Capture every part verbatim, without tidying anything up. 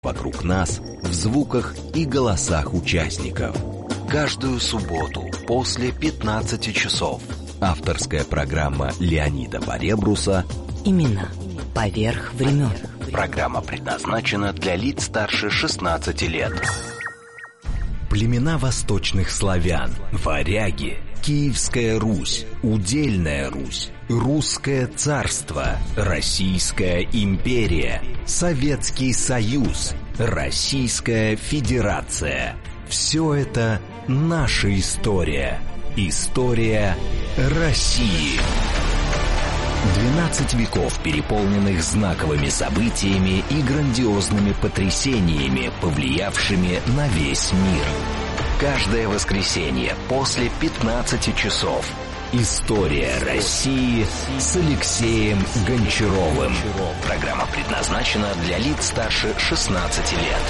Вокруг нас, в звуках и голосах участников. Каждую субботу после пятнадцати часов. Авторская программа Леонида Поребруса «Имена поверх времен». Программа предназначена для лиц старше шестнадцати лет. Племена восточных славян, варяги, Киевская Русь, Удельная Русь, Русское царство, Российская империя, Советский Союз, Российская Федерация. Все это наша история. История России. двенадцать веков, переполненных знаковыми событиями и грандиозными потрясениями, повлиявшими на весь мир. Каждое воскресенье после пятнадцати часов. История России с Алексеем Гончаровым. Программа предназначена для лиц старше шестнадцати лет.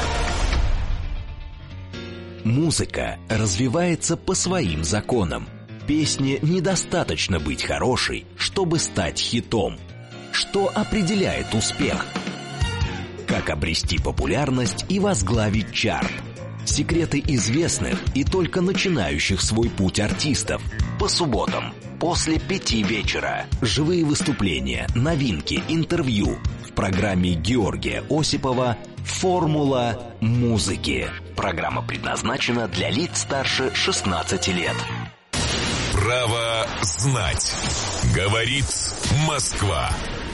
Музыка развивается по своим законам. Песне недостаточно быть хорошей, чтобы стать хитом. Что определяет успех? Как обрести популярность и возглавить чарт? Секреты известных и только начинающих свой путь артистов. По субботам после пяти вечера. Живые выступления, новинки, интервью. В программе Георгия Осипова «Формула музыки». Программа предназначена для лиц старше шестнадцати лет. Право знать. Говорит Москва.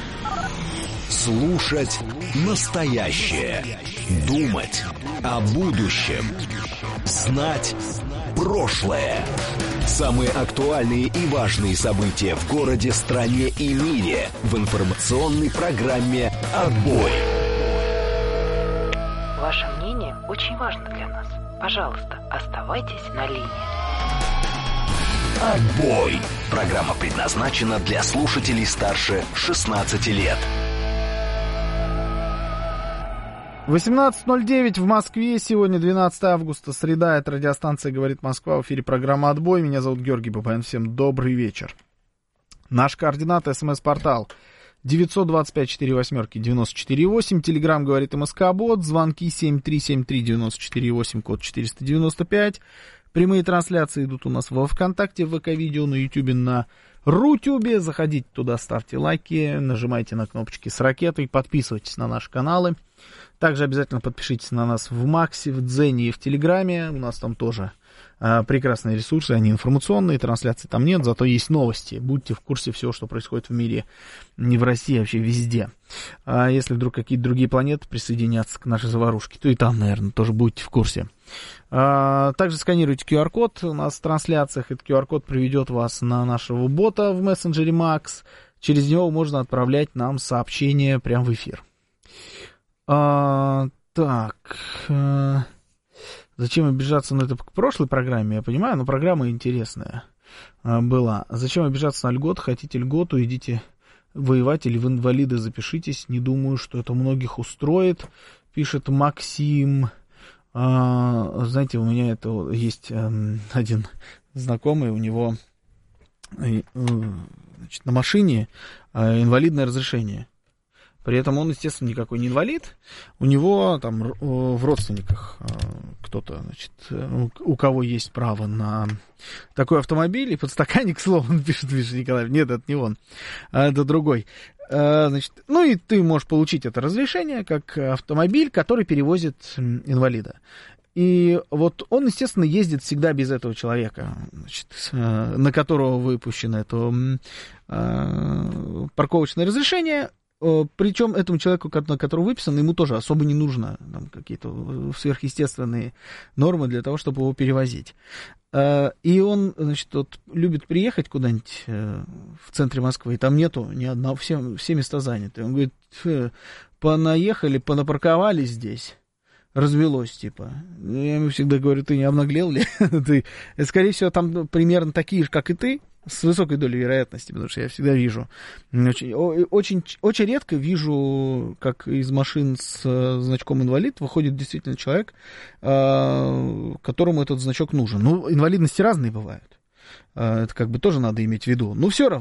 Слушать настоящее. Думать о будущем. Знать прошлое. Самые актуальные и важные события в городе, стране и мире в информационной программе «Отбой». Ваше мнение очень важно для нас. Пожалуйста, оставайтесь на линии. «Отбой». Программа предназначена для слушателей старше шестнадцати лет. восемнадцать ноль девять в Москве. Сегодня двенадцатое августа, среда. Это радиостанция «Говорит Москва». В эфире программа «Отбой». Меня зовут Георгий Бабаян. Всем добрый вечер. Наш координат, смс-портал девятьсот двадцать пять сорок восемь девяносто четыре восемь. Телеграм «Говорит МСК-бот». Звонки семь три семь три девяносто четыре восемь, код четыреста девяносто пять. Прямые трансляции идут у нас во ВКонтакте, в ВК-видео, на Ютубе, на Рутюбе. Заходите туда, ставьте лайки, нажимайте на кнопочки с ракетой, подписывайтесь на наши каналы. Также обязательно подпишитесь на нас в Максе, в Дзене и в Телеграме. У нас там тоже а, прекрасные ресурсы, они информационные, трансляций там нет, зато есть новости. Будьте в курсе всего, что происходит в мире, не в России, а вообще везде. А если вдруг какие-то другие планеты присоединятся к нашей заварушке, то и там, наверное, тоже будьте в курсе. А, также сканируйте ку ар-код у нас в трансляциях. Этот ку ар-код приведет вас на нашего бота в мессенджере Макс. Через него можно отправлять нам сообщения прямо в эфир. А, так, а, зачем обижаться, ну это к прошлой программе, я понимаю, но программа интересная а, была. Зачем обижаться на льготу? Хотите льготу, идите воевать или в инвалиды запишитесь. Не думаю, что это многих устроит, пишет Максим. А, знаете, у меня это есть а, один знакомый, у него а, значит, на машине а, инвалидное разрешение. При этом он, естественно, никакой не инвалид. У него там в родственниках кто-то, значит, у кого есть право на такой автомобиль. И подстаканник, словом, пишет Миша Николаев. Нет, это не он, это другой. Значит, ну и ты можешь получить это разрешение как автомобиль, который перевозит инвалида. И вот он, естественно, ездит всегда без этого человека, значит, на которого выпущено это парковочное разрешение. Причем этому человеку, на которого выписано, ему тоже особо не нужно там, какие-то сверхъестественные нормы для того, чтобы его перевозить. И он, значит, вот, любит приехать куда-нибудь в центре Москвы, и там нету ни одного, все, все места заняты. Он говорит, понаехали, понапарковались здесь. Развелось, типа. Я ему всегда говорю, ты не обнаглел ли? ты, скорее всего, там примерно такие же, как и ты, с высокой долей вероятности, потому что я всегда вижу. Очень, очень, очень редко вижу, как из машин с значком инвалид выходит действительно человек, которому этот значок нужен. Ну, инвалидности разные бывают. Это как бы тоже надо иметь в виду. Но все равно.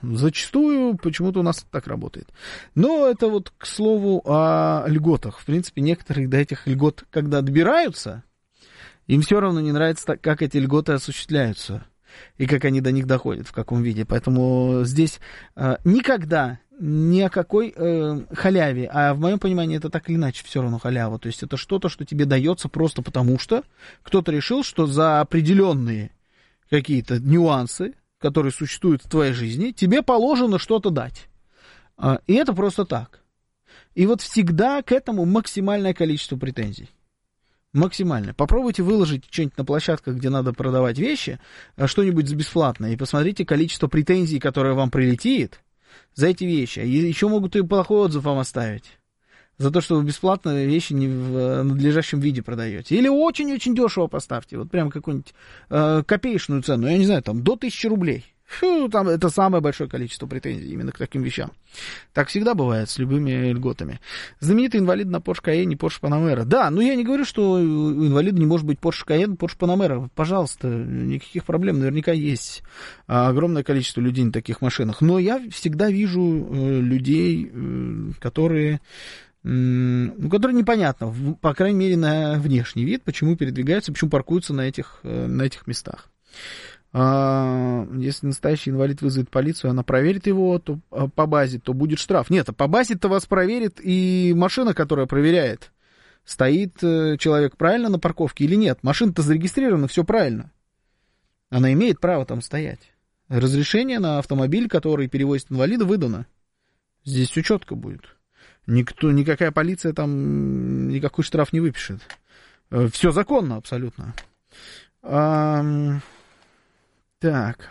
Зачастую почему-то у нас так работает. Но это вот к слову о льготах. В принципе, некоторые до этих льгот, когда добираются, им все равно не нравится, как эти льготы осуществляются и как они до них доходят, в каком виде. Поэтому здесь э, никогда ни о какой э, халяве, а в моем понимании это так или иначе все равно халява. То есть это что-то, что тебе дается просто потому, что кто-то решил, что за определенные какие-то нюансы, которые существуют в твоей жизни, тебе положено что-то дать. Э, и это просто так. И вот всегда к этому максимальное количество претензий. Максимально. Попробуйте выложить что-нибудь на площадках, где надо продавать вещи, что-нибудь за бесплатно, и посмотрите количество претензий, которое вам прилетит за эти вещи. И еще могут и плохой отзыв вам оставить за то, что вы бесплатно вещи не в надлежащем виде продаете. Или очень-очень дешево поставьте, вот прям какую-нибудь э, копеечную цену, я не знаю, там до тысячи рублей. Фу, там это самое большое количество претензий именно к таким вещам. Так всегда бывает с любыми льготами. Знаменитый инвалид на Porsche Cayenne и Porsche Panamera. Да, но я не говорю, что у инвалида не может быть Porsche Cayenne, Porsche Panamera. Пожалуйста, никаких проблем. Наверняка есть огромное количество людей на таких машинах. Но я всегда вижу людей, которые, ну, которые непонятно, по крайней мере, на внешний вид, почему передвигаются, почему паркуются на этих, на этих местах. Если настоящий инвалид вызовет полицию, она проверит его то, по базе, то будет штраф. Нет, по базе-то вас проверит и машина, которая проверяет, стоит человек правильно на парковке или нет. Машина-то зарегистрирована, все правильно. Она имеет право там стоять. Разрешение на автомобиль, который перевозит инвалида, выдано. Здесь все четко будет. Никто, никакая полиция там никакой штраф не выпишет. Все законно абсолютно. Так,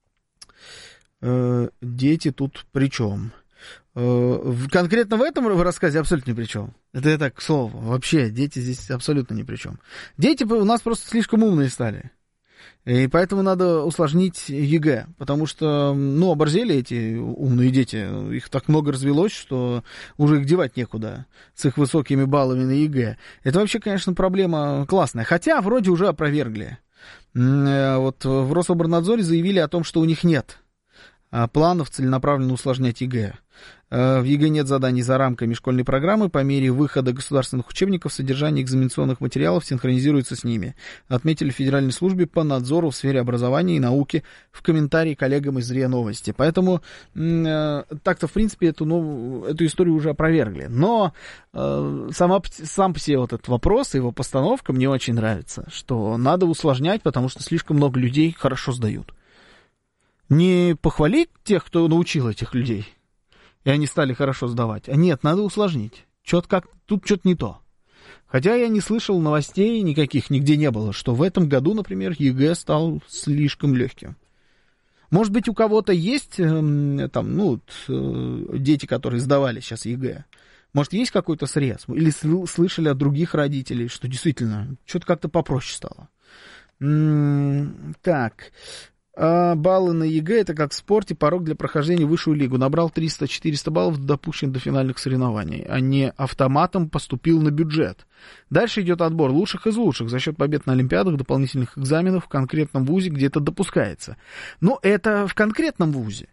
э, дети тут при чем? Э, конкретно в этом рассказе абсолютно ни при чем. Это я так, к слову. Вообще, дети здесь абсолютно ни при чем. Дети у нас просто слишком умные стали. И поэтому надо усложнить ЕГЭ. Потому что, ну, оборзели эти умные дети. Их так много развелось, что уже их девать некуда с их высокими баллами на ЕГЭ. Это вообще, конечно, проблема классная. Хотя вроде уже опровергли. Вот в Рособорнадзоре заявили о том, что у них нет планов целенаправленно усложнять ЕГЭ. В ЕГЭ нет заданий за рамками школьной программы. По мере выхода государственных учебников содержание экзаменационных материалов синхронизируется с ними. Отметили в Федеральной службе по надзору в сфере образования и науки в комментарии коллегам из РИА Новости. Поэтому э, так-то, в принципе, эту, ну, эту историю уже опровергли. Но э, сама, сам по себе вот этот вопрос и его постановка мне очень нравится. Что надо усложнять, потому что слишком много людей хорошо сдают. Не похвалить тех, кто научил этих людей, и они стали хорошо сдавать. А нет, надо усложнить. Чё-то как, тут что-то не то. Хотя я не слышал новостей никаких, нигде не было, что в этом году, например, ЕГЭ стал слишком легким. Может быть, у кого-то есть, э, там, ну, э, дети, которые сдавали сейчас ЕГЭ. Может, есть какой-то срез? Или слышали от других родителей, что действительно, что-то как-то попроще стало. М-м, так... А баллы на ЕГЭ — это как в спорте, порог для прохождения в высшую лигу. Набрал триста-четыреста баллов, допущен до финальных соревнований, а не автоматом поступил на бюджет. Дальше идет отбор лучших из лучших за счет побед на олимпиадах, дополнительных экзаменов в конкретном вузе, где это допускается. Но это в конкретном вузе.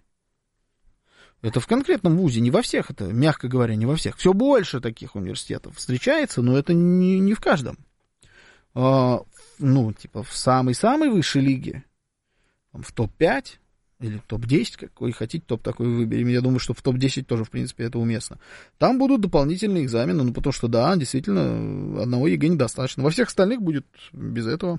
Это в конкретном вузе, не во всех это, мягко говоря, не во всех. Все больше таких университетов встречается, но это не, не в каждом. А, ну, типа в самой-самой высшей лиге, в топ пять или топ десять, какой хотите, топ такой выберем. Я думаю, что в топ десять тоже, в принципе, это уместно. Там будут дополнительные экзамены, ну, потому что, да, действительно, одного ЕГЭ недостаточно. Во всех остальных будет без этого.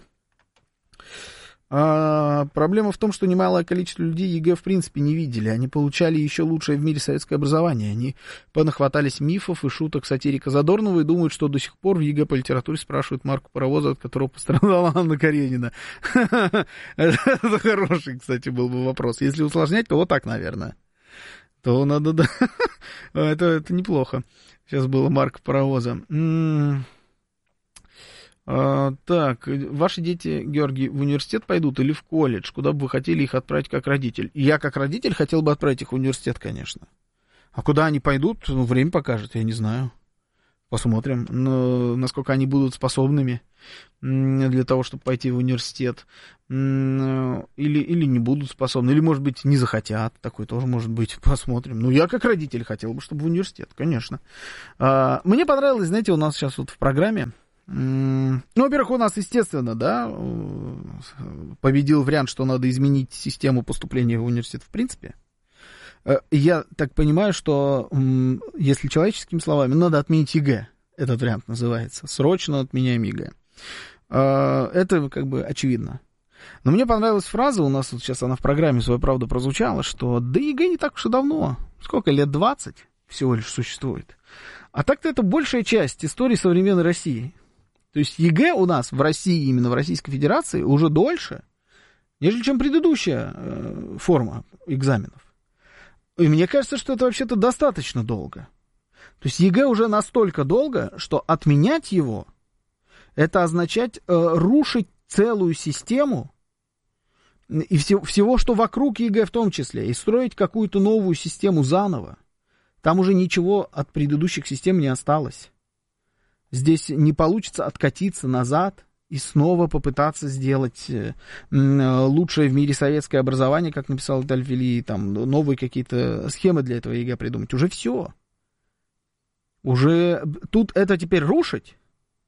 А, проблема в том, что немалое количество людей ЕГЭ в принципе не видели. Они получали еще лучшее в мире советское образование. Они понахватались мифов и шуток сатирика Задорнова и думают, что до сих пор в ЕГЭ по литературе спрашивают марку паровоза, от которого пострадала Анна Каренина. Это хороший, кстати, был бы вопрос. Если усложнять, то вот так, наверное. То надо, да. Это неплохо. Сейчас была марка паровоза. А, так, ваши дети, Георгий, в университет пойдут или в колледж? Куда бы вы хотели их отправить как родитель? Я как родитель хотел бы отправить их в университет, конечно. А куда они пойдут, ну, время покажет, я не знаю. Посмотрим, насколько они будут способными для того, чтобы пойти в университет. Или, или не будут способны, или, может быть, не захотят. Такое тоже может быть. Посмотрим. Ну, я как родитель хотел бы, чтобы в университет, конечно. Мне понравилось, знаете, у нас сейчас вот в программе... Ну, во-первых, у нас, естественно, да, победил вариант, что надо изменить систему поступления в университет в принципе. Я так понимаю, что, если человеческими словами, надо отменить ЕГЭ. Этот вариант называется. Срочно отменяем ЕГЭ. Это как бы очевидно. Но мне понравилась фраза, у нас вот сейчас она в программе «Своя правда» прозвучала, что да ЕГЭ не так уж и давно. Сколько, лет двадцать всего лишь существует. А так-то это большая часть истории современной России. То есть ЕГЭ у нас в России, именно в Российской Федерации, уже дольше, нежели чем предыдущая форма экзаменов. И мне кажется, что это вообще-то достаточно долго. То есть ЕГЭ уже настолько долго, что отменять его, это означать э, рушить целую систему и все, всего, что вокруг ЕГЭ в том числе, и строить какую-то новую систему заново. Там уже ничего от предыдущих систем не осталось. Здесь не получится откатиться назад и снова попытаться сделать лучшее в мире советское образование, как написал Виталий Фили, там новые какие-то схемы для этого ЕГЭ придумать. Уже все. Уже тут это теперь рушить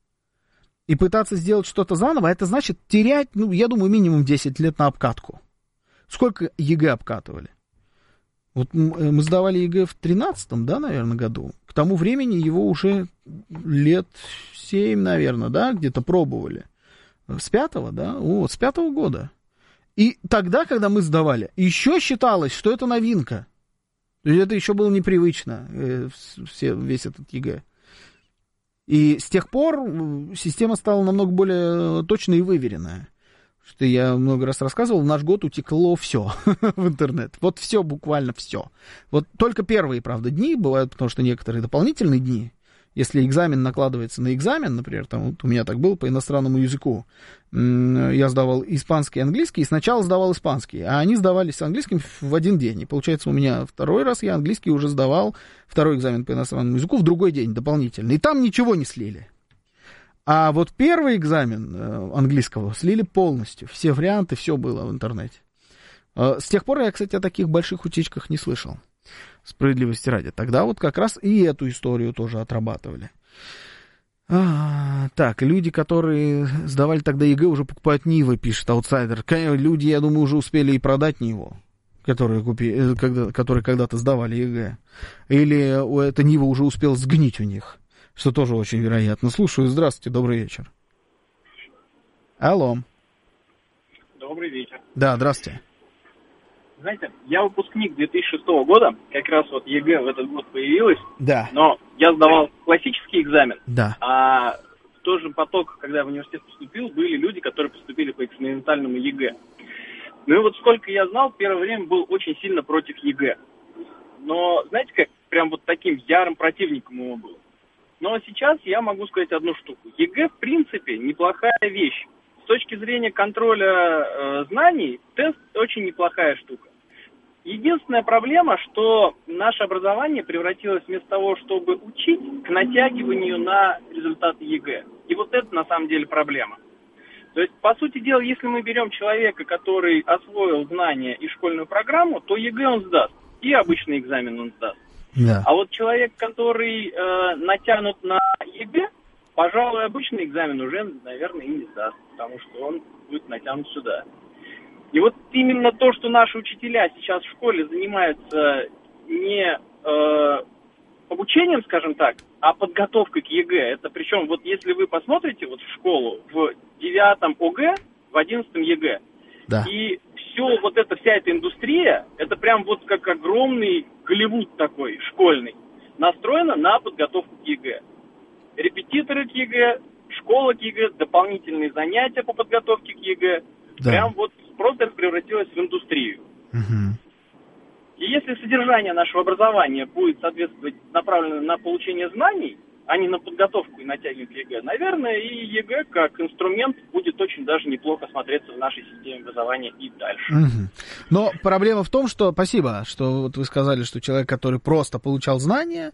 и пытаться сделать что-то заново, это значит терять, ну, я думаю, минимум десять лет на обкатку. Сколько ЕГЭ обкатывали? Вот мы сдавали ЕГЭ в тринадцатом, да, наверное, году. К тому времени его уже лет семь, наверное, да, где-то пробовали. С пятого, да, вот, с пятого года. И тогда, когда мы сдавали, еще считалось, что это новинка. То есть это еще было непривычно, э, все, весь этот ЕГЭ. И с тех пор система стала намного более точной и выверенная. Что я много раз рассказывал, в наш год утекло все в интернет. Вот все, буквально все. Вот только первые, правда, дни бывают, потому что некоторые дополнительные дни, если экзамен накладывается на экзамен, например, там вот у меня так было по иностранному языку, я сдавал испанский и английский, и сначала сдавал испанский, а они сдавались с английским в один день. И получается, у меня второй раз я английский уже сдавал, второй экзамен по иностранному языку в другой день дополнительно. И там ничего не слили. А вот первый экзамен английского слили полностью. Все варианты, все было в интернете. С тех пор я, кстати, о таких больших утечках не слышал. Справедливости ради. Тогда вот как раз и эту историю тоже отрабатывали. А, так, люди, которые сдавали тогда ЕГЭ, уже покупают Нивы, пишет аутсайдер. Люди, я думаю, уже успели и продать Ниву, которые, купи, когда, которые когда-то сдавали ЕГЭ. Или эта Нива уже успела сгнить у них. Что тоже очень вероятно. Слушаю. Здравствуйте, добрый вечер. Алло. Добрый вечер. Да, здравствуйте. Знаете, я выпускник две тысячи шестого года, как раз вот ЕГЭ в этот год появилась. Да. Но я сдавал классический экзамен. Да. А в тот же поток, когда я в университет поступил, были люди, которые поступили по экспериментальному ЕГЭ. Ну и вот сколько я знал, первое время был очень сильно против ЕГЭ. Но, знаете, как прям вот таким ярым противником его был. Но сейчас я могу сказать одну штуку. ЕГЭ, в принципе, неплохая вещь. С точки зрения контроля э, знаний, тест очень неплохая штука. Единственная проблема, что наше образование превратилось вместо того, чтобы учить, к натягиванию на результаты ЕГЭ. И вот это на самом деле проблема. То есть, по сути дела, если мы берем человека, который освоил знания и школьную программу, то ЕГЭ он сдаст. И обычный экзамен он сдаст. Да. А вот человек, который э, натянут на ЕГЭ, пожалуй, обычный экзамен уже, наверное, и не сдаст, потому что он будет натянут сюда. И вот именно то, что наши учителя сейчас в школе занимаются не э, обучением, скажем так, а подготовкой к ЕГЭ. Это причем, вот если вы посмотрите вот в школу, в девятом ОГЭ, в одиннадцатом ЕГЭ, да. И все, вот эта вся эта индустрия, это прям вот как огромный Голливуд такой, школьный, настроена на подготовку к ЕГЭ. Репетиторы к ЕГЭ, школа к ЕГЭ, дополнительные занятия по подготовке к ЕГЭ. Да. Прям вот просто это превратилось в индустрию. Угу. И если содержание нашего образования будет соответствовать направлено на получение знаний, а не на подготовку и натягивать ЕГЭ. Наверное, и ЕГЭ как инструмент будет очень даже неплохо смотреться в нашей системе образования и дальше. Угу. Но проблема в том, что, спасибо, что вот вы сказали, что человек, который просто получал знания,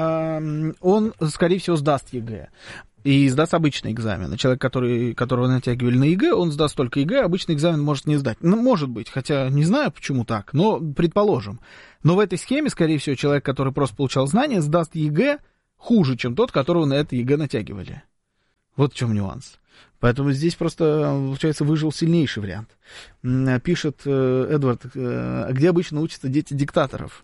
он, скорее всего, сдаст ЕГЭ. И сдаст обычный экзамен. Человек, который, которого натягивали на ЕГЭ, он сдаст только ЕГЭ, обычный экзамен может не сдать. Ну, может быть, хотя не знаю, почему так, но предположим. Но в этой схеме, скорее всего, человек, который просто получал знания, сдаст ЕГЭ хуже, чем тот, которого на это ЕГЭ натягивали. Вот в чем нюанс. Поэтому здесь просто, получается, выжил сильнейший вариант. Пишет Эдвард, где обычно учатся дети диктаторов?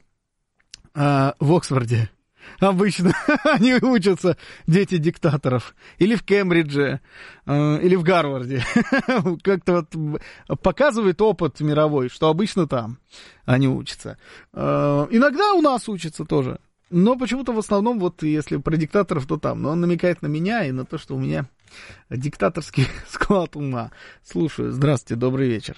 В Оксфорде. Обычно они учатся, дети диктаторов. Или в Кембридже, или в Гарварде. Как-то вот показывает опыт мировой, что обычно там они учатся. Иногда у нас учатся тоже. Но почему-то в основном, вот если про диктаторов, то там. Но он намекает на меня и на то, что у меня диктаторский склад ума. Слушаю. Здравствуйте, добрый вечер.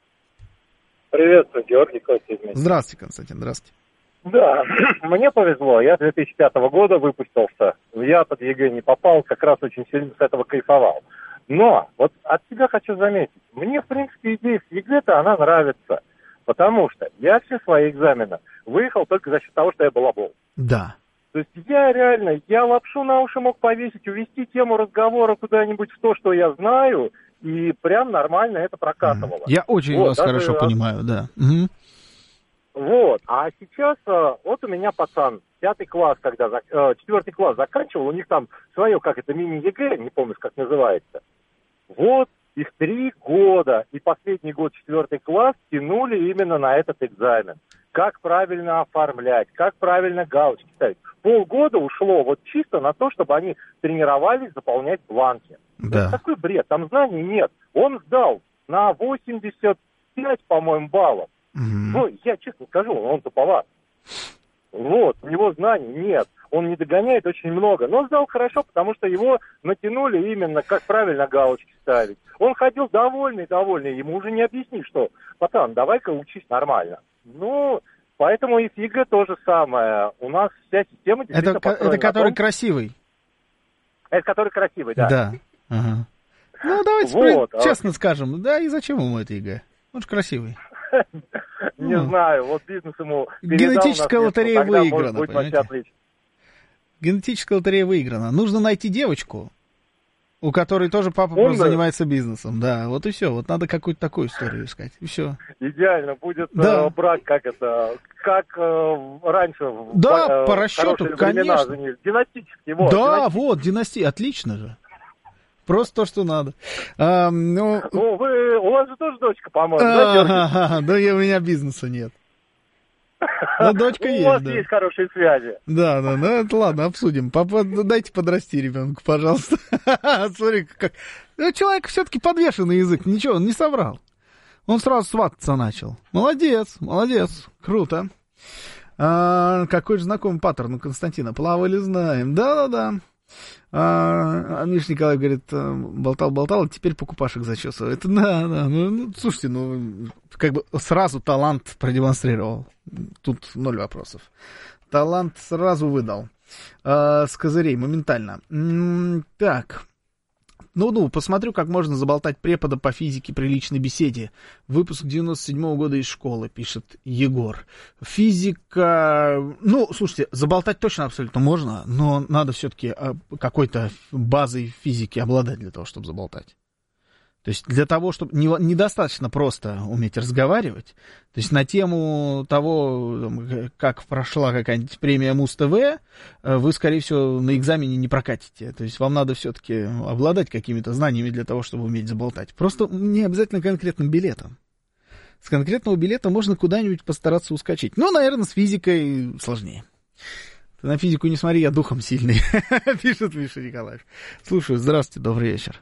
Приветствую, Георгий Константин. Здравствуйте, Константин, здравствуйте. Да, мне повезло, я две тысячи пятого года выпустился, я под ЕГЭ не попал, как раз очень сильно с этого кайфовал. Но вот от себя хочу заметить, мне, в принципе, идея с ЕГЭ-то, она нравится, потому что я все свои экзамены выехал только за счет того, что я балабол. Да. То есть я реально, я лапшу на уши мог повесить, увести тему разговора куда-нибудь в то, что я знаю, и прям нормально это прокатывало. Я очень вот, вас даже... хорошо понимаю, да. Угу. Вот, а сейчас вот у меня пацан, пятый класс, когда, четвертый класс заканчивал, у них там свое, как это, мини-ЕГЭ, не помню, как называется. Вот, их три года, и последний год, четвертый класс, тянули именно на этот экзамен. Как правильно оформлять, как правильно галочки ставить. Полгода ушло вот чисто на то, чтобы они тренировались заполнять бланки. Да. Это такой бред, там знаний нет. Он сдал на восемьдесят пять, по-моему, баллов. Mm-hmm. Ну, я честно скажу, он туповат. Вот, у него знаний нет. Он не догоняет очень много. Но сдал хорошо, потому что его натянули именно, как правильно галочки ставить. Он ходил довольный, довольный. Ему уже не объяснишь, что, пацан, давай-ка учись нормально. Ну, поэтому и с ЕГЭ то же самое. У нас вся система действительно это, это который том, красивый? Это который красивый, да. Да. Ага. Ну, давайте вот, честно а... скажем. Да, и зачем ему это ЕГЭ? Он же красивый. Не ну, знаю, вот бизнес ему генетическая лотерея выиграна, понимаете? Генетическая лотерея выиграна. Нужно найти девочку, у которой тоже папа Он просто да. занимается бизнесом. Да, вот и все. Вот надо какую-то такую историю искать. И все. Идеально будет да. э, брать, как это, как э, раньше. Да, в, по расчету, конечно. Династический. Вот, да, династический. вот, династия, отлично же. Просто то, что надо. А, ну, ну вы, у вас же тоже дочка, по-моему, а, да, да, у меня бизнеса нет. Но дочка есть, У вас да. есть хорошие связи. Да, да, ну это ладно, обсудим. Папа, дайте подрасти ребенку, пожалуйста. Смотри, как... Ну, человек все-таки подвешенный язык, ничего, он не соврал. Он сразу свататься начал. Молодец, молодец, круто. А, какой же знакомый паттерн у Константина. Плавали, знаем. Да-да-да. А, Миш Николаев говорит, болтал-болтал, а теперь покупашек зачесывает. Да, да, ну, ну, слушайте, ну, как бы сразу талант продемонстрировал. Тут ноль вопросов. Талант сразу выдал. А, с козырей, моментально. М-м, так. Ну-ну, посмотрю, как можно заболтать препода по физике при личной беседе. Выпуск девяносто седьмого года из школы, пишет Егор. Физика... Ну, слушайте, заболтать точно абсолютно можно, но надо все-таки какой-то базой физики обладать для того, чтобы заболтать. То есть для того, чтобы... Недостаточно просто уметь разговаривать. То есть на тему того, как прошла какая-нибудь премия Муз-ТВ, вы, скорее всего, на экзамене не прокатите. То есть вам надо все-таки обладать какими-то знаниями для того, чтобы уметь заболтать. Просто не обязательно конкретным билетом. С конкретного билета можно куда-нибудь постараться ускочить. Ну, наверное, с физикой сложнее. Ты на физику не смотри, я духом сильный, пишет Миша Николаев. Слушаю, здравствуйте, добрый вечер.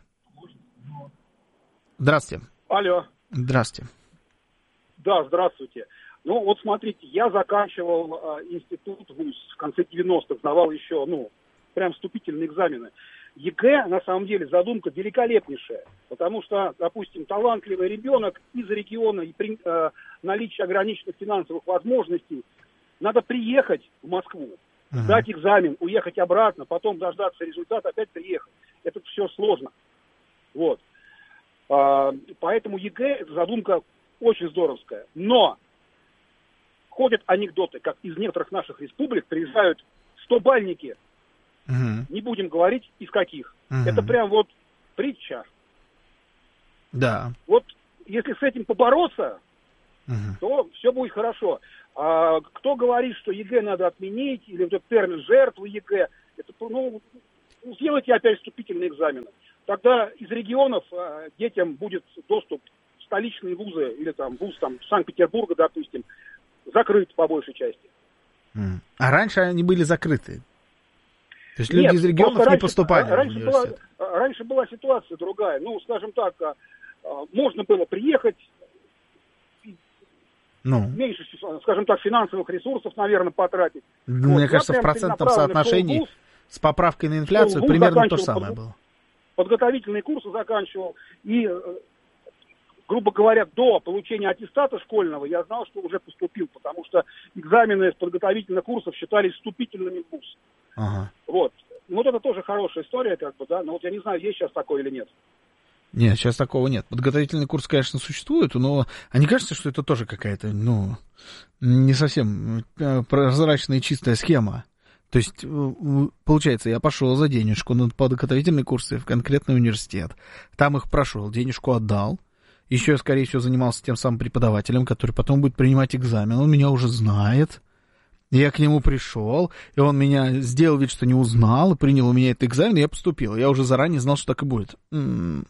Здравствуйте. Алло. Здравствуйте. Да, здравствуйте. Ну, вот смотрите, я заканчивал э, институт вуз в конце девяностых, сдавал еще, ну, прям вступительные экзамены. ЕГЭ, на самом деле, задумка великолепнейшая, потому что, допустим, талантливый ребенок из региона и при э, наличии ограниченных финансовых возможностей, надо приехать в Москву, Uh-huh. Сдать экзамен, уехать обратно, потом дождаться результата, опять приехать. Это все сложно. Вот. А, поэтому ЕГЭ, эта задумка очень здоровская. Но ходят анекдоты, как из некоторых наших республик приезжают стобальники. Uh-huh. Не будем говорить, из каких. Uh-huh. Это прям вот притча. Да. Вот если с этим побороться, uh-huh. то все будет хорошо. А кто говорит, что ЕГЭ надо отменить, или вот этот термин жертвы ЕГЭ, это, ну, сделайте опять вступительные экзамены. Тогда из регионов а, детям будет доступ в столичные вузы, или там вуз там, Санкт-Петербурга, допустим, закрыт по большей части. Mm. А раньше они были закрыты? То есть Нет, люди из регионов не раньше, поступали раньше в университет? Была, раньше была ситуация другая. Ну, скажем так, можно было приехать, ну. меньше, скажем так, финансовых ресурсов, наверное, потратить. Мне вот, кажется, в процентном соотношении с поправкой на инфляцию примерно то же самое было. Подготовительные курсы заканчивал, и, грубо говоря, до получения аттестата школьного я знал, что уже поступил, потому что экзамены с подготовительных курсов считались вступительными в вуз. Ага. Вот. Вот это тоже хорошая история, как бы, да, но вот я не знаю, есть сейчас такое или нет. Нет, сейчас такого нет. Подготовительный курс, конечно, существует, но а не кажется, что это тоже какая-то, ну, не совсем прозрачная и чистая схема? То есть, получается, я пошел за денежку на подготовительные курсы в конкретный университет, там их прошел, денежку отдал, еще я, скорее всего, занимался тем самым преподавателем, который потом будет принимать экзамен, он меня уже знает, я к нему пришел, и он меня сделал вид, что не узнал, и принял у меня этот экзамен, и я поступил, я уже заранее знал, что так и будет. М-м-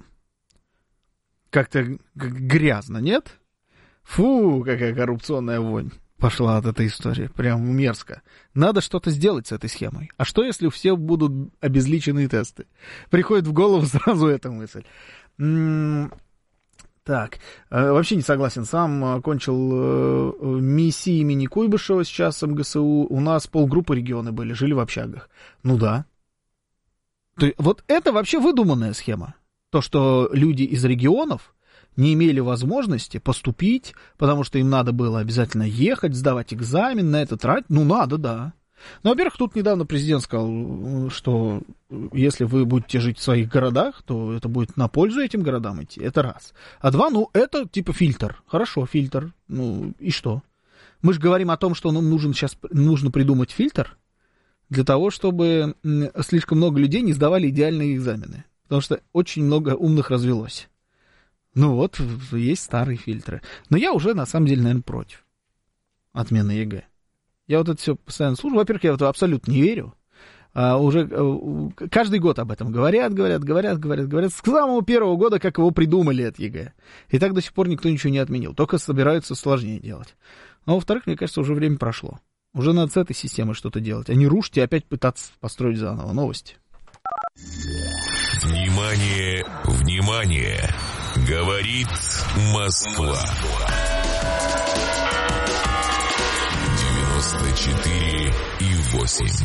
как-то грязно, нет? Фу, какая коррупционная вонь пошла от этой истории. Прям мерзко. Надо что-то сделать с этой схемой. А что, если у всех будут обезличенные тесты? Приходит в голову сразу эта мысль. М-м- так, э, вообще не согласен. Сам окончил э, МИСИ имени Куйбышева, сейчас МГСУ. У нас полгруппы регионы были, жили в общагах. Ну да. То есть, вот это вообще выдуманная схема. То, что люди из регионов не имели возможности поступить, потому что им надо было обязательно ехать, сдавать экзамен, на это тратить. Ну, надо, да. Ну, во-первых, тут недавно президент сказал, что если вы будете жить в своих городах, то это будет на пользу этим городам идти. Это раз. А два, ну, это типа фильтр. Хорошо, фильтр. Ну, и что? Мы же говорим о том, что нам нужен сейчас, нужно придумать фильтр для того, чтобы слишком много людей не сдавали идеальные экзамены. Потому что очень много умных развелось. Ну вот, есть старые фильтры. Но я уже, на самом деле, наверное, против отмены ЕГЭ. Я вот это все постоянно слушаю. Во-первых, я в это абсолютно не верю. А, уже а, каждый год об этом говорят, говорят, говорят, говорят, говорят. С самого первого года, как его придумали от ЕГЭ. И так до сих пор никто ничего не отменил. Только собираются сложнее делать. А во-вторых, мне кажется, уже время прошло. Уже надо с этой системой что-то делать. А не рушить и опять пытаться построить заново. Новости. Внимание, внимание! Говорит Москва. девяносто четыре и восемь.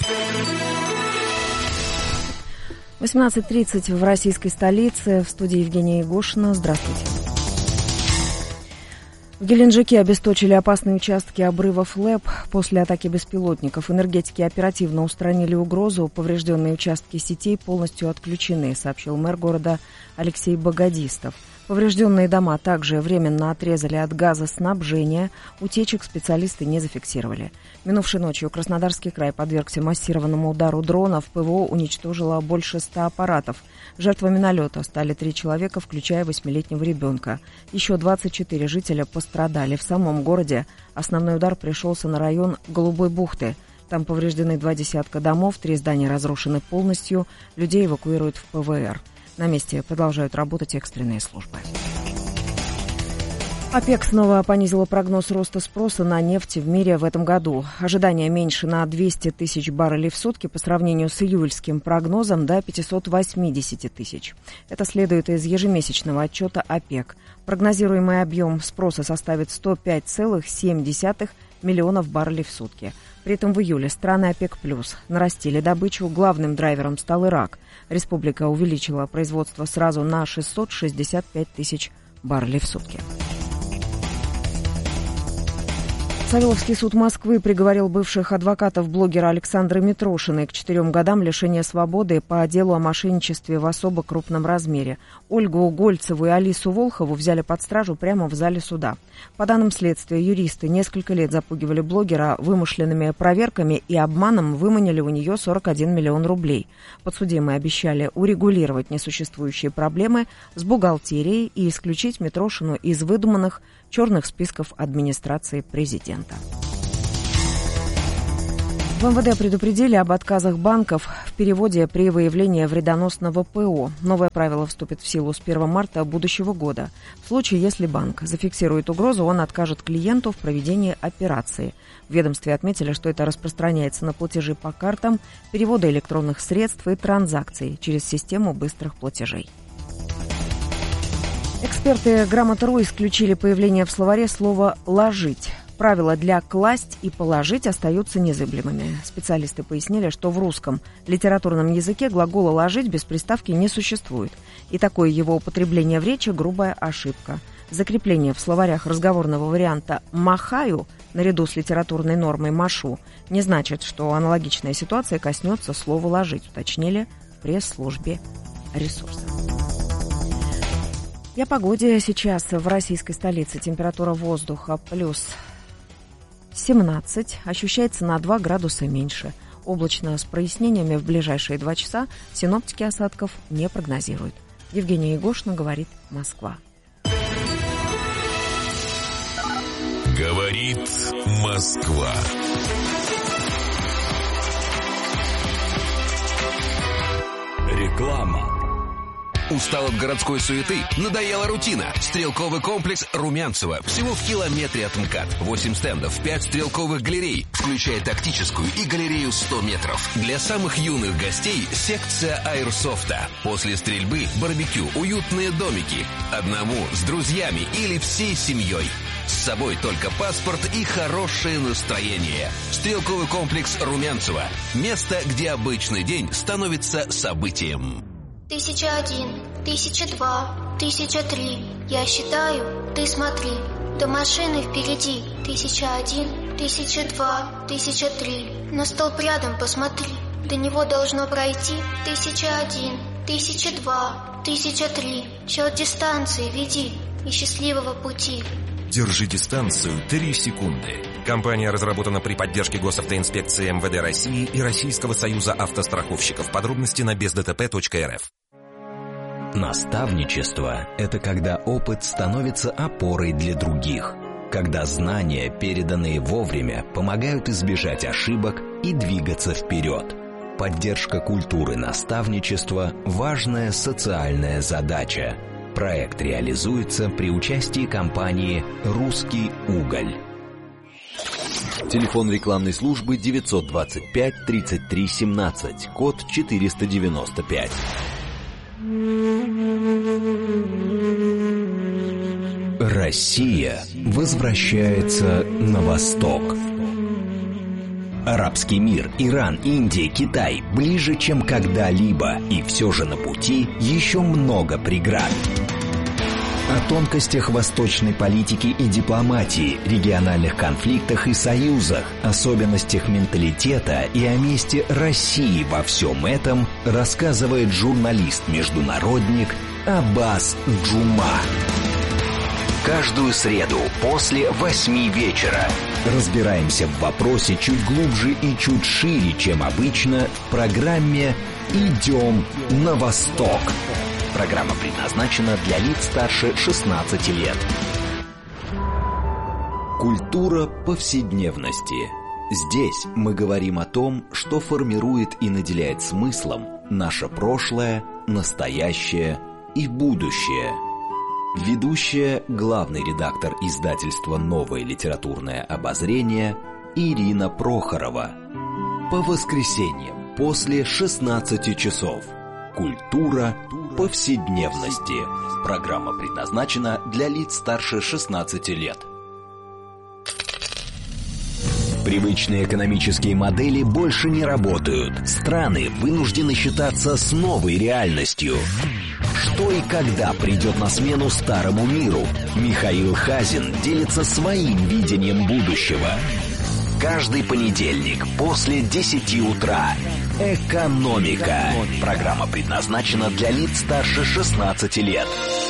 восемнадцать тридцать в российской столице. В студии Евгения Егошина. Здравствуйте. В Геленджике обесточили опасные участки обрывов ЛЭП. После атаки беспилотников энергетики оперативно устранили угрозу. Поврежденные участки сетей полностью отключены, сообщил мэр города Алексей Богодистов. Поврежденные дома также временно отрезали от газоснабжения. Утечек специалисты не зафиксировали. Минувшей ночью Краснодарский край подвергся массированному удару дронов. ПВО уничтожило больше ста аппаратов. Жертвами налета стали три человека, включая восьмилетнего ребенка. Еще двадцать четыре жителя пострадали. В самом городе основной удар пришелся на район Голубой бухты. Там повреждены два десятка домов, три здания разрушены полностью. Людей эвакуируют в ПВР. На месте продолжают работать экстренные службы. ОПЕК снова понизила прогноз роста спроса на нефть в мире в этом году. Ожидания меньше на двести тысяч баррелей в сутки по сравнению с июльским прогнозом до пятьсот восемьдесят тысяч. Это следует из ежемесячного отчета ОПЕК. Прогнозируемый объем спроса составит сто пять целых семь десятых миллионов баррелей в сутки. При этом в июле страны ОПЕК+ нарастили добычу. Главным драйвером стал Ирак. Республика увеличила производство сразу на шестьсот шестьдесят пять тысяч баррелей в сутки. Савеловский суд Москвы приговорил бывших адвокатов блогера Александры Митрошиной к четырем годам лишения свободы по делу о мошенничестве в особо крупном размере. Ольгу Гольцеву и Алису Волхову взяли под стражу прямо в зале суда. По данным следствия, юристы несколько лет запугивали блогера вымышленными проверками и обманом выманили у нее сорок один миллион рублей. Подсудимые обещали урегулировать несуществующие проблемы с бухгалтерией и исключить Митрошину из выдуманных черных списков администрации президента. В эм вэ дэ предупредили об отказах банков в переводе при выявлении вредоносного ПО. Новое правило вступит в силу с первого марта будущего года. В случае, если банк зафиксирует угрозу, он откажет клиенту в проведении операции. В ведомстве отметили, что это распространяется на платежи по картам, переводы электронных средств и транзакций через систему быстрых платежей. Эксперты Грамоты.ру исключили появление в словаре слова «ложить». Правила для «класть» и «положить» остаются незыблемыми. Специалисты пояснили, что в русском литературном языке глагола «ложить» без приставки не существует. И такое его употребление в речи – грубая ошибка. Закрепление в словарях разговорного варианта «махаю» наряду с литературной нормой «машу» не значит, что аналогичная ситуация коснется слова «ложить», уточнили в пресс-службе ресурса. И о погоде. Сейчас в российской столице температура воздуха плюс семнадцать, ощущается на два градуса меньше. Облачно с прояснениями в ближайшие два часа, синоптики осадков не прогнозируют. Евгения Егошина, говорит Москва. Говорит Москва. Реклама. Устал от городской суеты? Надоела рутина? Стрелковый комплекс Румянцево. Всего в километре от МКАД. восемь стендов, пять стрелковых галерей, включая тактическую и галерею сто метров. Для самых юных гостей секция аэрсофта. После стрельбы барбекю, уютные домики. Одному, с друзьями или всей семьей. С собой только паспорт и хорошее настроение. Стрелковый комплекс Румянцево. Место, где обычный день становится событием. Тысяча один, тысяча два, тысяча три. Я считаю, ты смотри. До машины впереди. Тысяча один, тысяча два, тысяча три. На столб рядом посмотри. До него должно пройти. Тысяча один, тысяча два, тысяча три. Счет дистанции веди и счастливого пути. Держи дистанцию три секунды. Компания разработана при поддержке Госавтоинспекции эм вэ дэ России и Российского союза автостраховщиков. Подробности на без дэ тэ пэ точка эр эф. Наставничество – это когда опыт становится опорой для других. Когда знания, переданные вовремя, помогают избежать ошибок и двигаться вперед. Поддержка культуры наставничества – важная социальная задача. Проект реализуется при участии компании «Русский уголь». Телефон рекламной службы девятьсот двадцать пять тридцать три семнадцать, код четыреста девяносто пять. Россия возвращается на восток. Арабский мир, Иран, Индия, Китай ближе, чем когда-либо, и все же на пути еще много преград. О тонкостях восточной политики и дипломатии, региональных конфликтах и союзах, особенностях менталитета и о месте России во всем этом рассказывает журналист-международник Аббас Джума. Каждую среду после восьми вечера разбираемся в вопросе чуть глубже и чуть шире, чем обычно, в программе «Идем на восток». Программа предназначена для лиц старше шестнадцати лет. Культура повседневности. Здесь мы говорим о том, что формирует и наделяет смыслом наше прошлое, настоящее и будущее. Ведущая, главный редактор издательства «Новое литературное обозрение» Ирина Прохорова. По воскресеньям после шестнадцати часов. Культура повседневности. Программа предназначена для лиц старше шестнадцати лет. Привычные экономические модели больше не работают. Страны вынуждены считаться с новой реальностью. Что и когда придет на смену старому миру? Михаил Хазин делится своим видением будущего. Каждый понедельник после десяти утра. «Экономика». Программа предназначена для лиц старше шестнадцати лет.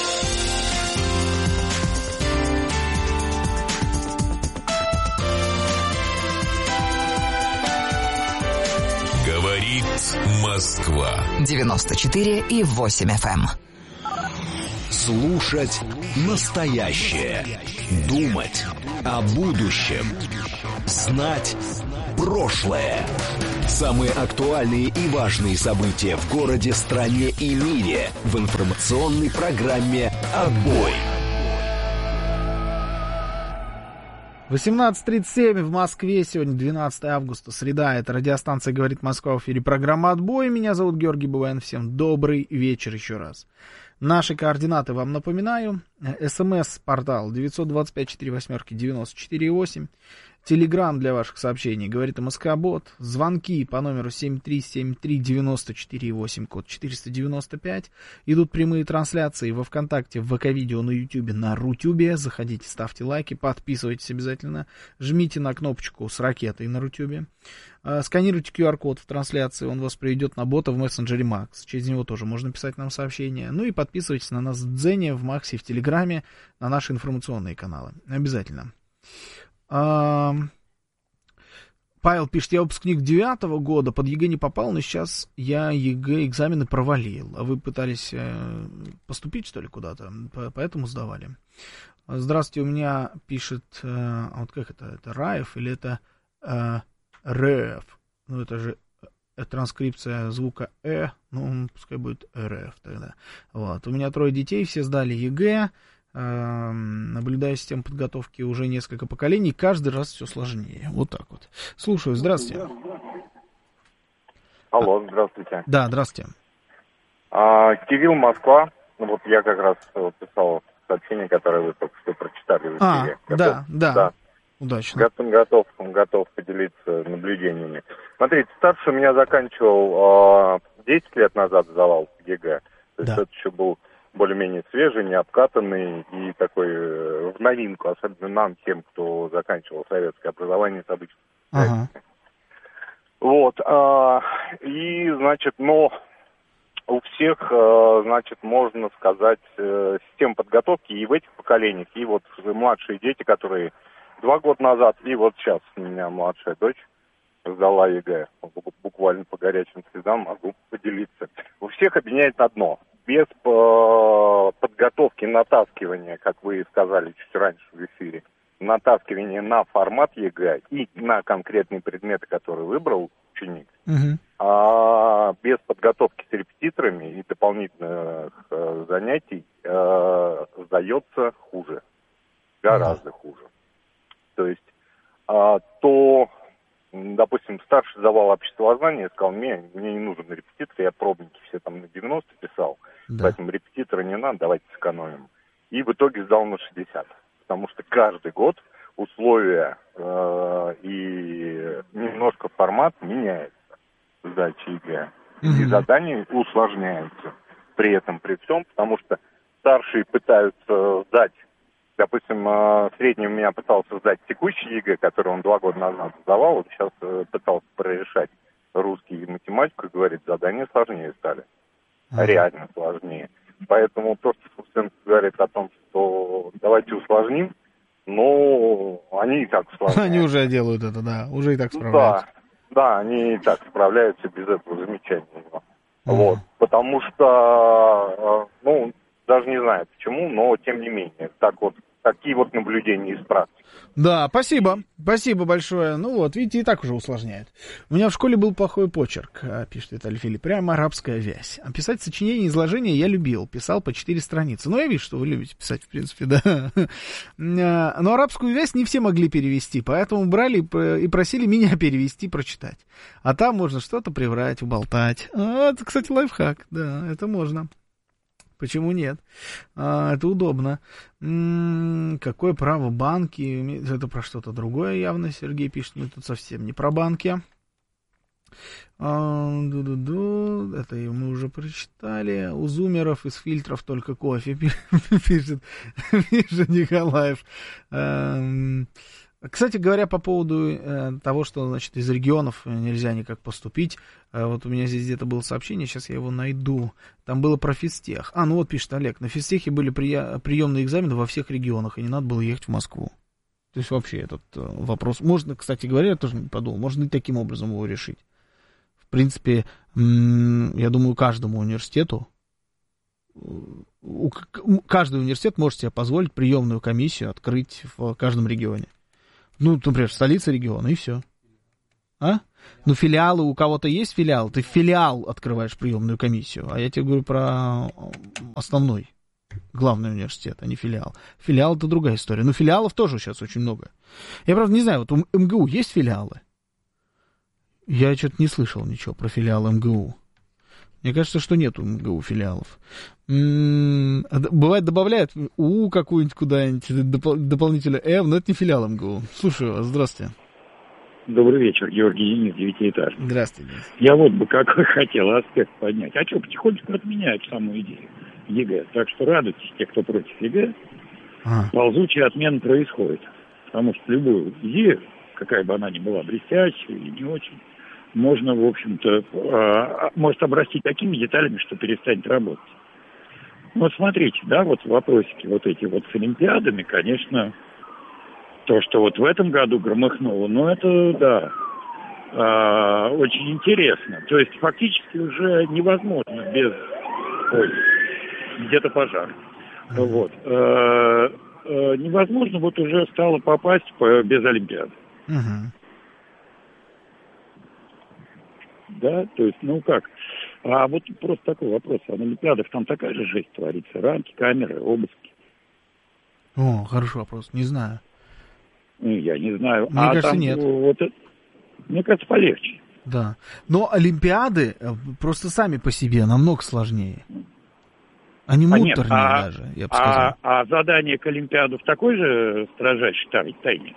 Говорит Москва. девяносто четыре и восемь эф эм. Слушать настоящее. Думать о будущем. Знать прошлое. Самые актуальные и важные события в городе, стране и мире в информационной программе «Отбой». восемнадцать тридцать семь в Москве, сегодня двенадцатое августа, среда, это радиостанция «Говорит Москва», в эфире программа «Отбой», меня зовут Георгий Бабаян, всем добрый вечер еще раз. Наши координаты вам напоминаю, СМС-портал девять два пять четыре восемь девяносто четыре восемь, Телеграм для ваших сообщений, говорит МСК-бот, звонки по номеру семь три семь три девяносто четыре восемь, код четыреста девяносто пять, идут прямые трансляции во ВКонтакте, в ВК-видео, на Ютубе, на Рутюбе, заходите, ставьте лайки, подписывайтесь обязательно, жмите на кнопочку с ракетой на Рутюбе, сканируйте ку ар-код в трансляции, он вас приведет на бота в мессенджере Макс, через него тоже можно писать нам сообщения, ну и подписывайтесь на нас в Дзене, в Максе, в Телеграме, на наши информационные каналы, обязательно. А, Павел пишет, я выпускник девятого года, под ЕГЭ не попал, но сейчас я ЕГЭ экзамены провалил. А вы пытались э, поступить, что ли, куда-то? Поэтому сдавали. Здравствуйте, у меня пишет, э, а вот как это, это Раев или это э, РФ? Ну, это же э, транскрипция звука Э, ну, пускай будет РФ тогда. Вот. У меня трое детей, все сдали ЕГЭ. Наблюдая систему подготовки уже несколько поколений, каждый раз все сложнее. Вот так вот. Слушаю, здравствуйте. Алло, здравствуйте. Да, здравствуйте. А, Кирилл, Москва. Ну, вот я как раз вот, писал сообщение, которое вы только что прочитали в эфире. А, да, да, да. Удачно. Готов, готов, готов поделиться наблюдениями. Смотрите, старший у меня заканчивал десять лет назад, сдавал ЕГЭ. То есть да. Это еще был более-менее свежий, не обкатанный и такой э, в новинку, особенно нам, тем, кто заканчивал советское образование с обычным. Ага. Вот. Э, и, значит, но у всех, э, значит, можно сказать, э, система подготовки и в этих поколениях, и вот младшие дети, которые два года назад, и вот сейчас у меня младшая дочь сдала ЕГЭ. Буквально по горячим следам могу поделиться. У всех объединяет одно. Без э, подготовки, натаскивания, как вы сказали чуть раньше в эфире, натаскивания на формат ЕГЭ и на конкретные предметы, которые выбрал ученик, uh-huh. а без подготовки с репетиторами и дополнительных э, занятий э, сдается хуже, гораздо uh-huh. хуже. То есть э, то... Допустим, старший сдавал обществознание, сказал, мне, мне не нужен репетитор, я пробники все там на девяносто писал, да. Поэтому репетитора не надо, давайте сэкономим. И в итоге сдал на шестьдесят, потому что каждый год условия э, и немножко формат меняется сдачи ЕГЭ. Mm-hmm. И задания усложняются при этом, при всем, потому что старшие пытаются сдать. Допустим, средний у меня пытался сдать текущий ЕГЭ, который он два года назад сдавал, вот сейчас пытался прорешать русский и математику, и говорит, задания сложнее стали. А. Реально сложнее. Поэтому то, что собственно говорит о том, что давайте усложним, но они и так усложняют. Они уже делают это, да, уже и так справляются. Да, да, они и так справляются без этого замечательного. А. Вот, потому что, ну, даже не знаю почему, но тем не менее, так вот, такие вот наблюдения из практики. Да, спасибо, спасибо большое. Ну вот, видите, и так уже усложняет. У меня в школе был плохой почерк, пишет Виталий Филипп, прямо арабская вязь. А писать сочинение, изложение я любил, писал по четыре страницы. Ну, я вижу, что вы любите писать, в принципе, да. Но арабскую вязь не все могли перевести, поэтому брали и просили меня перевести, прочитать. А там можно что-то приврать, уболтать. А, это, кстати, лайфхак, да, это можно. Почему нет? А, это удобно. М-м, какое право банки? Это про что-то другое явно, Сергей пишет. Ну, тут совсем не про банки. А, ду-ду-ду, это мы уже прочитали. У зумеров из фильтров только кофе, пишет Миша Николаев. Кстати говоря, по поводу э, того, что, значит, из регионов нельзя никак поступить, э, вот у меня здесь где-то было сообщение, сейчас я его найду, там было про физтех. А, ну вот пишет Олег, на физтехе были прия- приемные экзамены во всех регионах, и не надо было ехать в Москву. То есть вообще этот э, вопрос, можно, кстати говоря, я тоже не подумал, можно и таким образом его решить. В принципе, м- я думаю, каждому университету, у, каждый университет может себе позволить приемную комиссию открыть в каждом регионе. Ну, например, столица региона, и все. А? Ну, филиалы, у кого-то есть филиал, ты филиал открываешь приемную комиссию, а я тебе говорю про основной, главный университет, а не филиал. Филиал — это другая история. Но филиалов тоже сейчас очень много. Я, правда, не знаю, вот у эм гэ у есть филиалы? Я что-то не слышал ничего про филиал эм гэ у. Мне кажется, что нет у эм гэ у филиалов. М-м, бывает, добавляют У какую-нибудь куда-нибудь, доп- дополнительно М, но это не филиал эм гэ у. Слушаю вас, здравствуйте. Добрый вечер, Георгий Денис, девятиэтажный. Здравствуйте. Я вот бы как хотел аспект поднять. А что, потихонечку отменяют саму идею ЕГЭ. Так что радуйтесь, те, кто против ЕГЭ, а. ползучая отмена происходит. Потому что любую идею, какая бы она ни была, блестящая или не очень, можно, в общем-то, э, может обрасти такими деталями, что перестанет работать. Вот смотрите, да, вот вопросики вот эти вот с олимпиадами, конечно, то, что вот в этом году громыхнуло, ну, это, да, э, очень интересно. То есть фактически уже невозможно без... Ой, где-то пожар. Mm-hmm. Вот. Э, э, невозможно вот уже стало попасть по, без олимпиады. Mm-hmm. Да, то есть, ну как, а вот просто такой вопрос, а на олимпиадах там такая же жесть творится, рамки, камеры, обыски. О, хороший вопрос, не знаю. Ну, я не знаю. Мне а кажется, там, нет. Вот, мне кажется, полегче. Да, но олимпиады просто сами по себе намного сложнее. Они а нет, муторнее а, даже, я бы сказал. А, а задание к олимпиаду в такой же строжайшей тайне?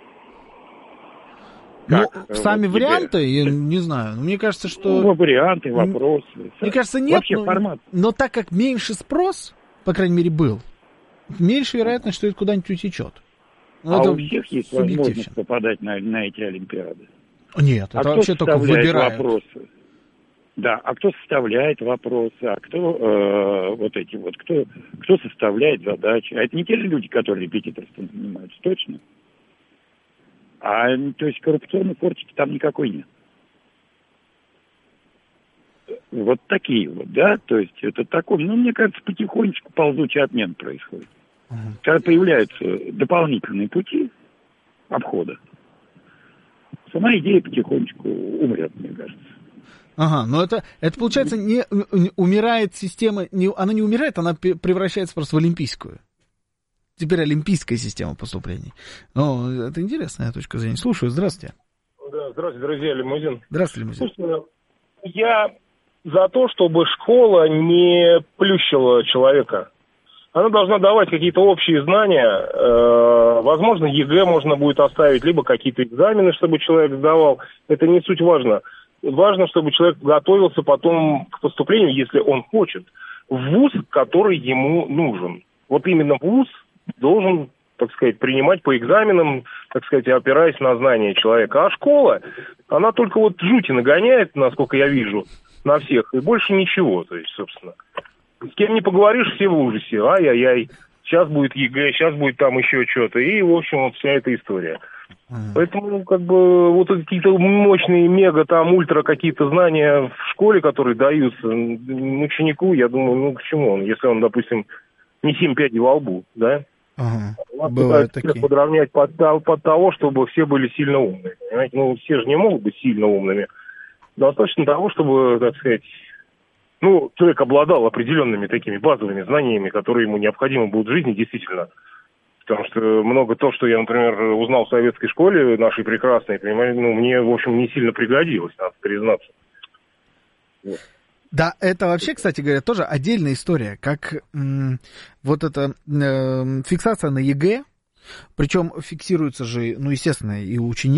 Ну, как, сами вот варианты, тебе... я не знаю. Мне кажется, что... Ну, варианты, вопросы. Мне кажется, нет, Вообще но, формат. но так как меньше спрос, по крайней мере, был, меньше вероятность, что это куда-нибудь утечет. Ну, а это у всех есть возможность попадать на, на эти олимпиады? Нет, а это вообще только выбирают. Вопросы? Да, а кто составляет вопросы, а кто э, вот эти вот, кто, кто составляет задачи? А это не те же люди, которые репетиторством занимаются, точно? А, то есть, коррупционной фортики там никакой нет. Вот такие вот, да, то есть, это такой, ну, мне кажется, потихонечку ползучий обмен происходит. Uh-huh. Когда появляются дополнительные пути обхода, сама идея потихонечку умрет, мне кажется. Ага, но это, это получается, не, не умирает система, не, она не умирает, она превращается просто в олимпийскую. Теперь олимпийская система поступлений. Ну, это интересная точка зрения. Слушаю, здравствуйте. Да, здравствуйте, друзья, лимузин. Здравствуйте, лимузин. Слушайте, я за то, чтобы школа не плющила человека. Она должна давать какие-то общие знания. Э, возможно, ЕГЭ можно будет оставить, либо какие-то экзамены, чтобы человек сдавал. Это не суть важно. Важно, чтобы человек готовился потом к поступлению, если он хочет, в вуз, который ему нужен. Вот именно вуз должен, так сказать, принимать по экзаменам, так сказать, опираясь на знания человека. А школа, она только вот жути нагоняет, насколько я вижу, на всех, и больше ничего, то есть, собственно. С кем не поговоришь, все в ужасе. Ай-яй-яй, сейчас будет ЕГЭ, сейчас будет там еще что-то. И, в общем, вот вся эта история. Mm. Поэтому, как бы, вот какие-то мощные, мега, там, ультра какие-то знания в школе, которые даются ученику, я думаю, ну, к чему он, если он, допустим, не семь пядей во лбу, да? Ага, бывают такие. Подравнять под, под того, чтобы все были сильно умными. Понимаете? Ну, все же не могут быть сильно умными. Достаточно того, чтобы, так сказать, ну, человек обладал определенными такими базовыми знаниями, которые ему необходимы будут в жизни, действительно. Потому что много то, что я, например, узнал в советской школе, нашей прекрасной, понимаете, ну, мне, в общем, не сильно пригодилось, надо признаться. Вот. Да, это вообще, кстати говоря, тоже отдельная история, как м- вот эта э, фиксация на ЕГЭ, причем фиксируется же, ну, естественно, и ученик,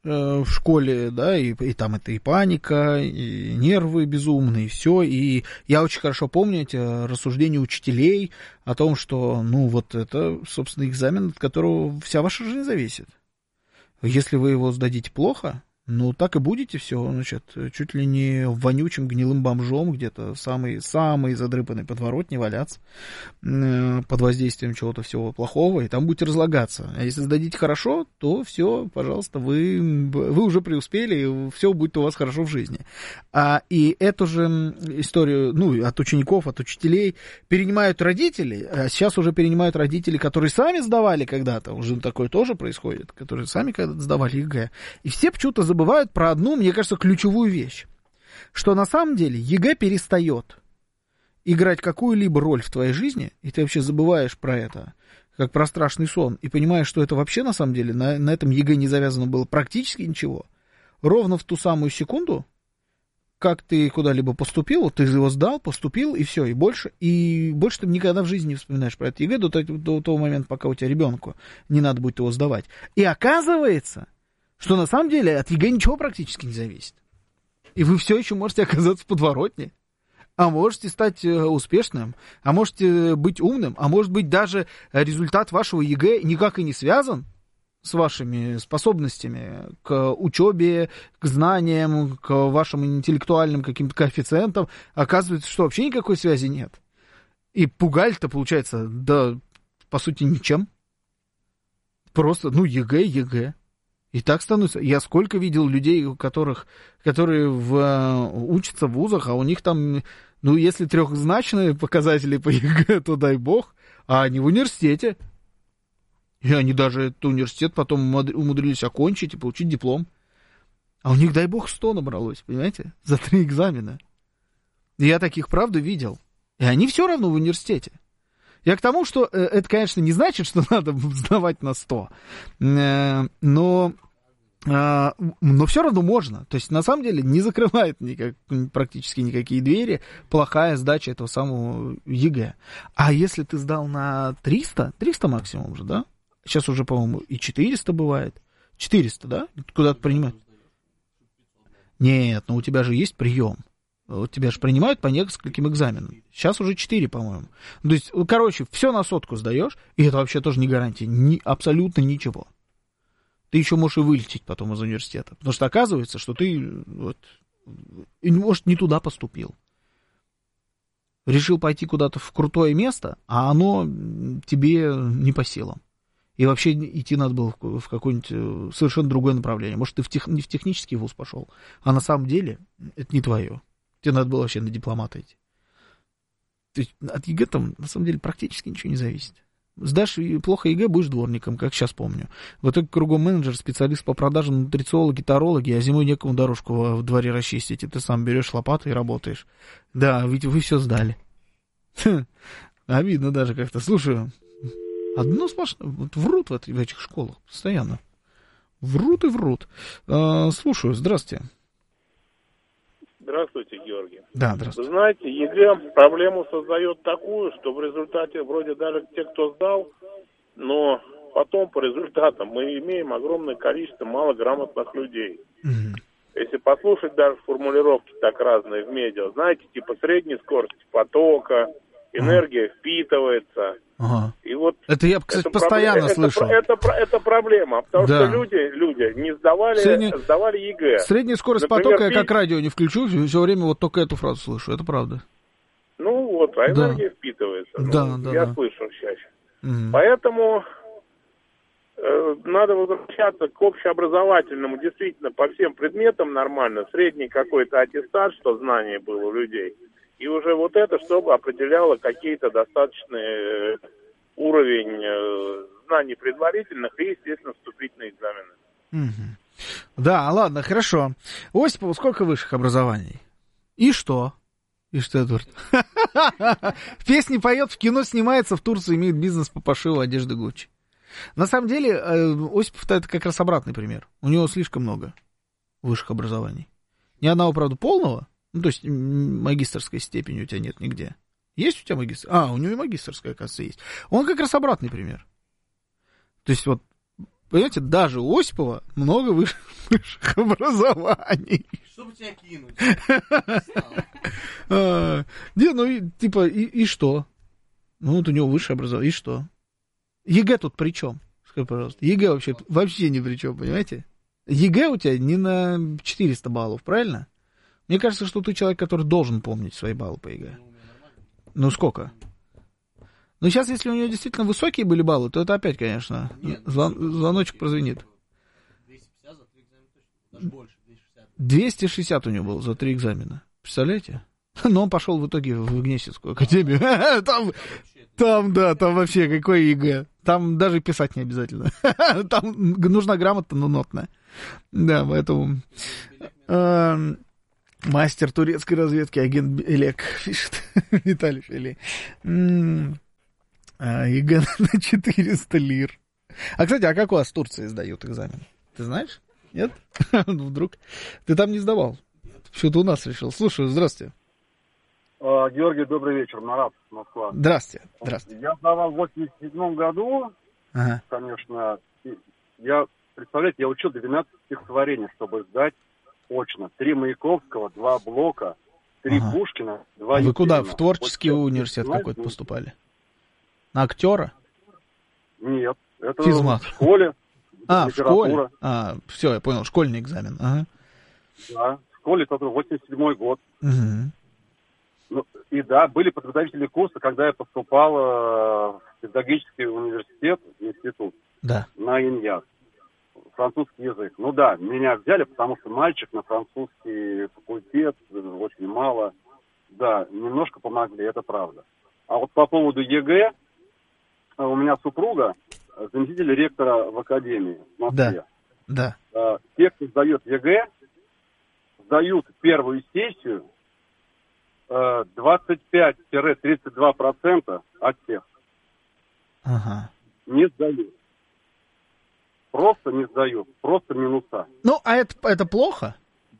в школе, да, и, и там это и паника, и нервы безумные, и все. И я очень хорошо помню эти рассуждения учителей о том, что, ну, вот это, собственно, экзамен, от которого вся ваша жизнь зависит. Если вы его сдадите плохо, ну, так и будете все, значит, чуть ли не вонючим гнилым бомжом где-то, самый, самый задрыпанный подворотни валяться э, под воздействием чего-то всего плохого, и там будете разлагаться. А если сдадите хорошо, то все, пожалуйста, вы, вы уже преуспели, и все будет у вас хорошо в жизни. А, и эту же историю, ну, от учеников, от учителей перенимают родители, а сейчас уже перенимают родители, которые сами сдавали когда-то, уже такое тоже происходит, которые сами когда-то сдавали ЕГЭ. И все почему-то забывают Забывают про одну, мне кажется, ключевую вещь, что на самом деле ЕГЭ перестает играть какую-либо роль в твоей жизни, и ты вообще забываешь про это, как про страшный сон, и понимаешь, что это вообще на самом деле, на, на этом ЕГЭ не завязано было практически ничего, ровно в ту самую секунду, как ты куда-либо поступил, ты его сдал, поступил, и все, и больше, и больше ты никогда в жизни не вспоминаешь про это ЕГЭ до, до того момента, пока у тебя ребенку не надо будет его сдавать. И оказывается, что на самом деле от ЕГЭ ничего практически не зависит. И вы все еще можете оказаться в подворотне, а можете стать успешным, а можете быть умным, а может быть даже результат вашего ЕГЭ никак и не связан с вашими способностями к учебе, к знаниям, к вашим интеллектуальным каким-то коэффициентам. Оказывается, что вообще никакой связи нет. И пугали-то, получается, да, по сути, ничем. Просто, ну, ЕГЭ, ЕГЭ. И так становится. Я сколько видел людей, у которых, которые в, учатся в вузах, а у них там, ну, если трехзначные показатели по ЕГЭ, то дай бог, а они в университете. И они даже этот университет потом умудрились окончить и получить диплом. А у них, дай бог, сто набралось, понимаете, за три экзамена. И я таких, правда, видел. И они все равно в университете. Я к тому, что это, конечно, не значит, что надо сдавать на сто, но, но все равно можно. То есть, на самом деле, не закрывает никак, практически никакие двери плохая сдача этого самого ЕГЭ. А если ты сдал на триста, триста максимум же, да? Сейчас уже, по-моему, и четыреста бывает. четыреста, да? Куда-то принимают? Нет, но у тебя же есть прием. Вот тебя же принимают по нескольким экзаменам. Сейчас уже четыре, по-моему. То есть, короче, все на сотку сдаешь, и это вообще тоже не гарантия. Ни, абсолютно ничего. Ты еще можешь и вылететь потом из университета. Потому что оказывается, что ты, вот, может, не туда поступил. Решил пойти куда-то в крутое место, а оно тебе не по силам. И вообще идти надо было в какое-нибудь совершенно другое направление. Может, ты в тех, не в технический вуз пошел, а на самом деле это не твое. Тебе надо было вообще на дипломата идти. То есть от ЕГЭ там, на самом деле, практически ничего не зависит. Сдашь плохо ЕГЭ, будешь дворником, как сейчас помню. Вот только кругом менеджер, специалист по продажам, нутрициологи, тарологи, а зимой некому дорожку в дворе расчистить, и ты сам берешь лопату и работаешь. Да, ведь вы все сдали. Обидно даже как-то. Слушай, одно сплошное, вот врут в этих школах постоянно. Врут и врут. Слушаю, здравствуйте. Здравствуйте, Георгий. Да, здравствуйте. Вы знаете, ЕГЭ проблему создает такую, что в результате вроде даже те, кто сдал, но потом по результатам мы имеем огромное количество малограмотных людей. Mm-hmm. Если послушать даже формулировки так разные в медиа, знаете, типа средней скорости потока, энергия ага. впитывается. Ага. И вот это я, кстати, это постоянно проблема, слышу. Это, это, это проблема, потому да. что люди, люди не сдавали, Средне... сдавали ЕГЭ. Средняя скорость Например, потока, я как радио не включу, все время вот только эту фразу слышу, это правда. Ну вот, а энергия да. впитывается. Да, ну, да, я да. слышу чаще. Угу. Поэтому э, надо возвращаться к общеобразовательному, действительно, по всем предметам нормально, средний какой-то аттестат, что знание было у людей. И уже вот это, чтобы определяло какие-то достаточные уровень э, знаний предварительных и, естественно, вступительные экзамены. Угу. Да, ладно, хорошо. Осипову сколько высших образований? И что? И что, Эдвард? В песне поет, в кино снимается, в Турции имеет бизнес по пошиву одежды Гуччи. На самом деле, Осипов-то это как раз обратный пример. У него слишком много высших образований. Ни одного, правда, полного. Ну, то есть магистерской степени у тебя нет нигде. Есть у тебя магистерская? А, у него и магистерская, оказывается, есть. Он как раз обратный пример. То есть вот понимаете, даже у Осипова много выше, высших образований. Чтобы тебя кинуть. Не, ну, типа, и что? Ну, вот у него высшее образование, и что? ЕГЭ тут при чем? Скажи, пожалуйста. ЕГЭ вообще, вообще ни при чем, понимаете? ЕГЭ у тебя не на четыреста баллов, правильно? Мне кажется, что ты человек, который должен помнить свои баллы по ЕГЭ. Ну, сколько? Ну, сейчас, если у него действительно высокие были баллы, то это опять, конечно, звон, звоночек прозвенит. двести пятьдесят за три экзамена точно, даже больше, двести шестьдесят. двести шестьдесят у него было за три экзамена. Представляете? Но он пошел в итоге в Гнесинскую академию. Там, там, да, там вообще какой ЕГЭ. Там даже писать не обязательно. Там нужна грамота, но нотная. Да, поэтому... Мастер турецкой разведки, агент Элек, пишет Виталий Фили. ЕГЭ на четыреста лир. А, кстати, а как у вас в Турции сдают экзамен? Ты знаешь? Нет? Вдруг? Ты там не сдавал? Что-то у нас решил. Слушаю, здравствуйте. А, Георгий, добрый вечер. Марат, Москва. Здравствуйте. Здравствуйте. Я сдавал в восемьдесят седьмом году, ага. Конечно. Я, представляете, я учил двенадцать стихотворений, чтобы сдать очно. Три Маяковского, два Блока, три ага. Пушкина, два а вы Есенина. куда? В творческий вот, университет какой-то поступали? На актера? Нет. Это Физмат. в школе. А, в школе? А, все, я понял, школьный экзамен. Ага. Да, в школе, это восемьдесят седьмой год. Угу. Ну, и да, были подготовительные курсы, когда я поступал э, в педагогический университет, институт, да. На ИНЯС, французский язык. Ну да, меня взяли, потому что мальчик на французский факультет, очень мало. Да, немножко помогли, это правда. А вот по поводу ЕГЭ, у меня супруга заместитель ректора в академии в Москве. Да, да. Э, те, кто сдает ЕГЭ, сдают первую сессию двадцать пять - тридцать два процента от всех. Ага. Не сдают. Просто не сдают. Просто минуса. Ну, а это, это плохо?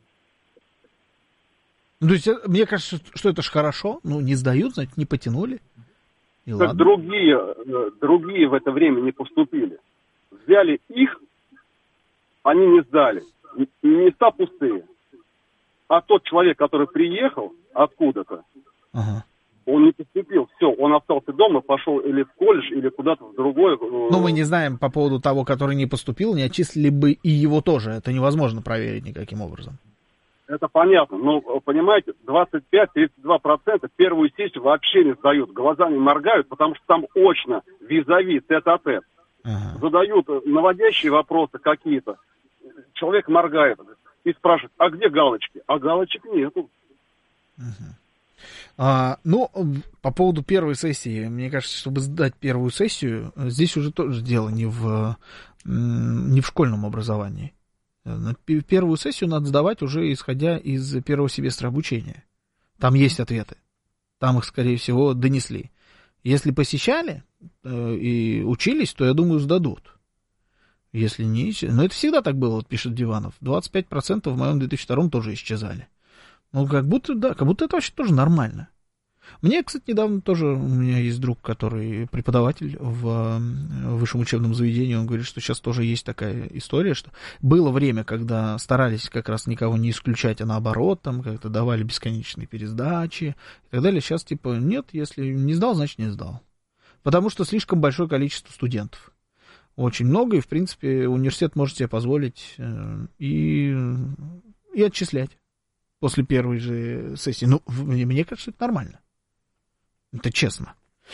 То есть, мне кажется, что это же хорошо. Ну, не сдают, значит, не потянули. И так ладно. другие, другие в это время не поступили. Взяли их, они не сдали. Места пустые. А тот человек, который приехал откуда-то, ага. он не поступил. Все, он остался дома, пошел или в колледж, или куда-то в другое. Ну, мы не знаем по поводу того, который не поступил, не отчислили бы и его тоже. Это невозможно проверить никаким образом. Это понятно. Но, понимаете, двадцать пять - тридцать два процента первую сессию вообще не сдают. Глазами моргают, потому что там очно, визави, тет-а-тет. Ага. Задают наводящие вопросы какие-то. Человек моргает и спрашивает, а где галочки? А галочек нету. Угу. А, ну, по поводу первой сессии, мне кажется, чтобы сдать первую сессию, здесь уже тоже дело не в, не в школьном образовании. Первую сессию надо сдавать уже исходя из первого семестра обучения. Там есть ответы. Там их, скорее всего, донесли. Если посещали э, и учились, то, я думаю, сдадут. Если не... Но это всегда так было, вот пишет Диванов. двадцать пять процентов в моем две тысячи втором тоже исчезали. Ну, как будто, да, как будто это вообще тоже нормально. Мне, кстати, недавно тоже, у меня есть друг, который преподаватель в высшем учебном заведении, он говорит, что сейчас тоже есть такая история, что было время, когда старались как раз никого не исключать, а наоборот, там как-то давали бесконечные пересдачи и так далее. Сейчас, типа, нет, если не сдал, значит, не сдал. Потому что слишком большое количество студентов. Очень много, и, в принципе, университет может себе позволить э, и, и отчислять после первой же сессии. Ну, мне, мне кажется, это нормально. Это честно.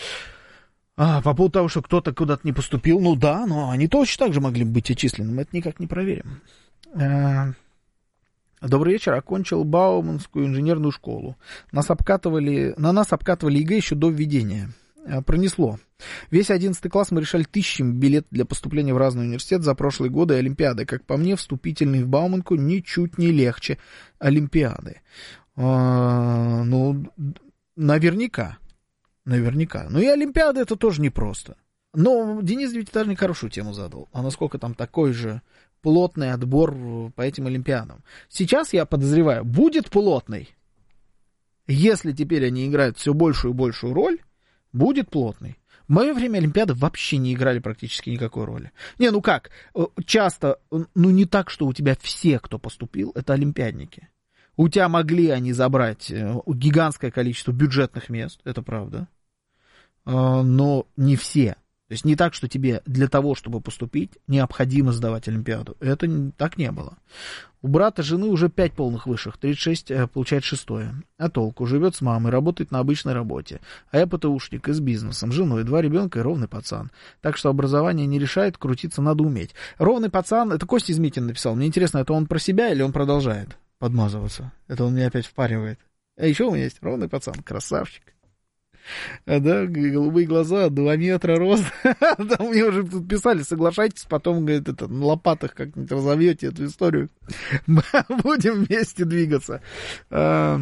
А, по поводу того, что кто-то куда-то не поступил, ну да, но они точно так же могли быть отчислены, мы это никак не проверим. А, добрый вечер. Окончил Бауманскую инженерную школу. Нас обкатывали, на нас обкатывали ЕГЭ еще до введения. А, пронесло. Весь одиннадцатый класс мы решали тысячами билет для поступления в разные университеты за прошлые годы и Олимпиады. Как по мне, вступительный в Бауманку ничуть не легче Олимпиады. А, ну, наверняка. Наверняка. Ну и Олимпиада это тоже непросто. Но Денис ведь даже не хорошую тему задал. А насколько там такой же плотный отбор по этим Олимпиадам. Сейчас, я подозреваю, будет плотный. Если теперь они играют все большую и большую роль, будет плотный. В мое время Олимпиады вообще не играли практически никакой роли. Не, ну как, часто, ну не так, что у тебя все, кто поступил, это олимпиадники. У тебя могли они забрать гигантское количество бюджетных мест, это правда, но не все. То есть не так, что тебе для того, чтобы поступить, необходимо сдавать Олимпиаду. Это так не было. У брата жены уже пять полных высших, тридцать шесть получает шестое. А толку? Живет с мамой, работает на обычной работе. А я ПТУшник и с бизнесом, женой, два ребенка и ровный пацан. Так что образование не решает, крутиться надо уметь. Ровный пацан, это Костя Измитин написал. Мне интересно, это он про себя или он продолжает подмазываться? Это он меня опять впаривает. А еще у меня есть ровный пацан, красавчик. А, да, голубые глаза, два метра рост. Там мне уже тут писали, соглашайтесь, потом, говорит, это, на лопатах как-нибудь разовьете эту историю. Будем вместе двигаться. А,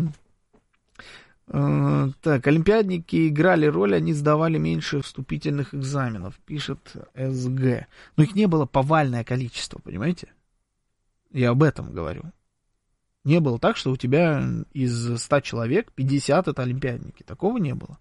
а, так, олимпиадники играли роль, они сдавали меньше вступительных экзаменов, пишет СГ. Но их не было повальное количество, понимаете? Я об этом говорю. Не было так, что у тебя из ста человек пятьдесят это олимпиадники. Такого не было.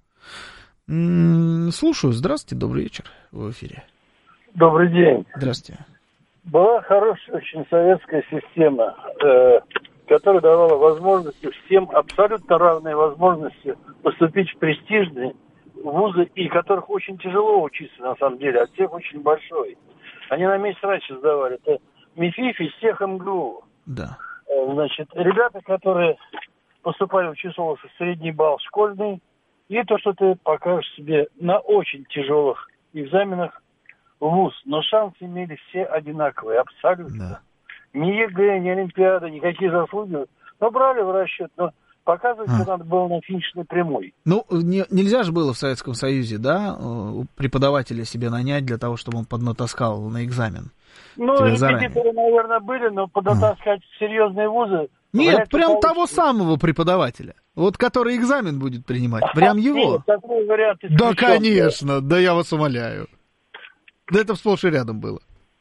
Слушаю. Здравствуйте, добрый вечер. В эфире. Добрый день. Здравствуйте. Была хорошая очень советская система, э, которая давала возможности всем, абсолютно равные возможности поступить в престижные вузы, и которых очень тяжело учиться, на самом деле, а тех очень большой. Они на месяц раньше сдавали. Это МИФИФ и тех МГУ. Да. Значит, ребята, которые поступали в ЧСО со средний балл школьный, и то, что ты покажешь себе на очень тяжелых экзаменах в вуз. Но шансы имели все одинаковые, абсолютно. Да. Ни ЕГЭ, ни Олимпиада, никакие заслуги. Но брали в расчет, но показывать а. надо было на финишной прямой. Ну, не, нельзя же было в Советском Союзе, да, преподавателя себе нанять для того, чтобы он поднатаскал на экзамен. Ну, репетиторы, наверное, были, но поднатаскать а. серьезные вузы... Нет, прям того самого преподавателя. Вот который экзамен будет принимать. Прям его. Нет, такой вариант исключен. Да, конечно. Да я вас умоляю. Да это сплошь и рядом было.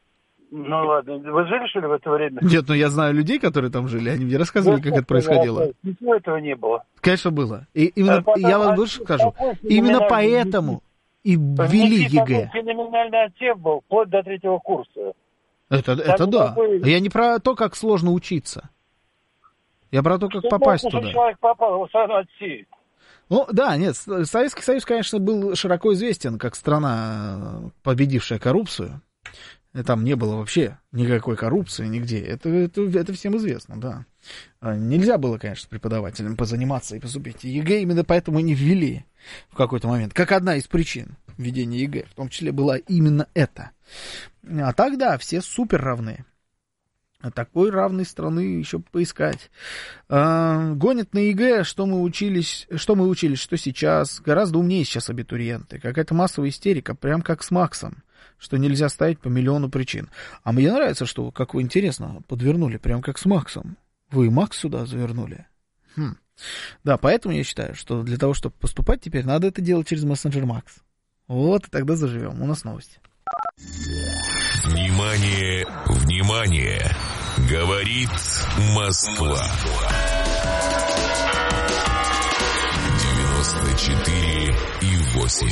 Ну ладно. Вы жили, что ли, в это время? Нет, ну я знаю людей, которые там жили. Они мне рассказывали, ну, как это происходило. Ничего этого не было. Конечно, было. И именно, а потом, я вам больше скажу. Именно поэтому и ввели ЕГЭ. Феноменальный отсев был, вплоть до третьего курса. Это, это да. Такой... Я не про то, как сложно учиться. Я про то, как что попасть туда. Человек попал, его сразу отсеют. Ну, да, нет, Советский Союз, конечно, был широко известен как страна, победившая коррупцию. И там не было вообще никакой коррупции нигде. Это, это, это всем известно, да. Нельзя было, конечно, преподавателям позаниматься и поступить. ЕГЭ именно поэтому и не ввели в какой-то момент. Как одна из причин введения ЕГЭ. В том числе была именно это. А так, да, все супер равны. А такой равной страны еще поискать. А, гонят на ЕГЭ, что мы учились, что мы учились, что сейчас. Гораздо умнее сейчас абитуриенты. Какая-то массовая истерика, прям как с Максом, что нельзя ставить по миллиону причин. А мне нравится, что, как вы интересно, подвернули, прям как с Максом. Вы Макс сюда завернули. Хм. Да, поэтому я считаю, что для того, чтобы поступать теперь, надо это делать через мессенджер Макс. Вот, и тогда заживем. У нас новости. Внимание, внимание! Говорит Москва. девяносто четыре и восемь.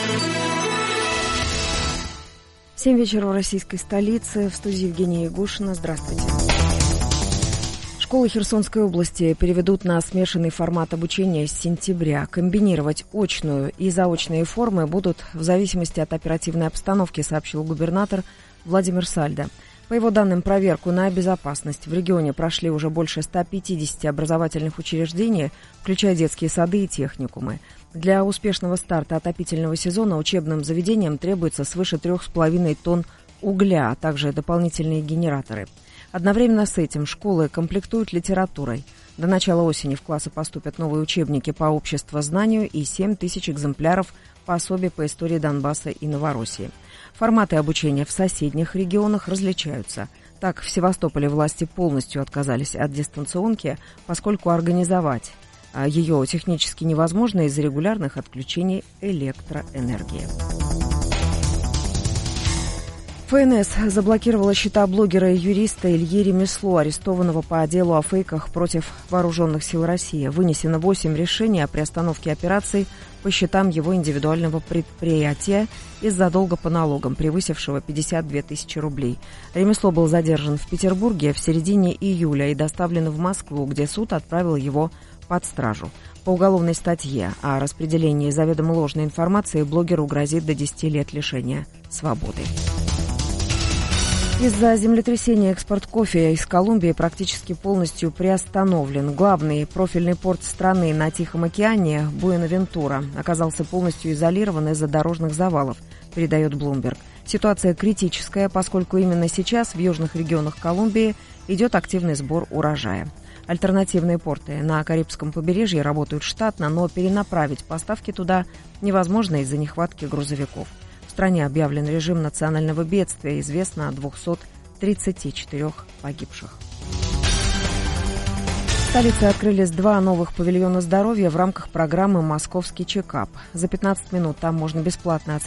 Семь вечера в российской столице. В студии Евгения Ягушина. Здравствуйте. Школы Херсонской области переведут на смешанный формат обучения с сентября. Комбинировать очную и заочные формы будут в зависимости от оперативной обстановки, сообщил губернатор Владимир Сальдо. По его данным, проверку на безопасность в регионе прошли уже больше ста пятидесяти образовательных учреждений, включая детские сады и техникумы. Для успешного старта отопительного сезона учебным заведениям требуется свыше трех с половиной тонн угля, а также дополнительные генераторы. Одновременно с этим школы комплектуют литературой. До начала осени в классы поступят новые учебники по обществознанию и семь тысяч экземпляров пособий по истории Донбасса и Новороссии. Форматы обучения в соседних регионах различаются. Так, в Севастополе власти полностью отказались от дистанционки, поскольку организовать ее технически невозможно из-за регулярных отключений электроэнергии. ФНС заблокировала счета блогера и юриста Ильи Ремесло, арестованного по делу о фейках против вооруженных сил России. Вынесено восемь решений о приостановке операций по счетам его индивидуального предприятия из-за долга по налогам, превысившего пятьдесят две тысячи рублей. Ремесло был задержан в Петербурге в середине июля и доставлен в Москву, где суд отправил его под стражу. По уголовной статье о распределении заведомо ложной информации блогеру грозит до десяти лет лишения свободы. Из-за землетрясения экспорт кофе из Колумбии практически полностью приостановлен. Главный профильный порт страны на Тихом океане, Буэнавентура, оказался полностью изолирован из-за дорожных завалов, передает Bloomberg. Ситуация критическая, поскольку именно сейчас в южных регионах Колумбии идет активный сбор урожая. Альтернативные порты на Карибском побережье работают штатно, но перенаправить поставки туда невозможно из-за нехватки грузовиков. В стране объявлен режим национального бедствия, известно о двухстах тридцати четырёх погибших. В столице открылись два новых павильона здоровья в рамках программы «Московский чекап». За пятнадцать минут там можно бесплатно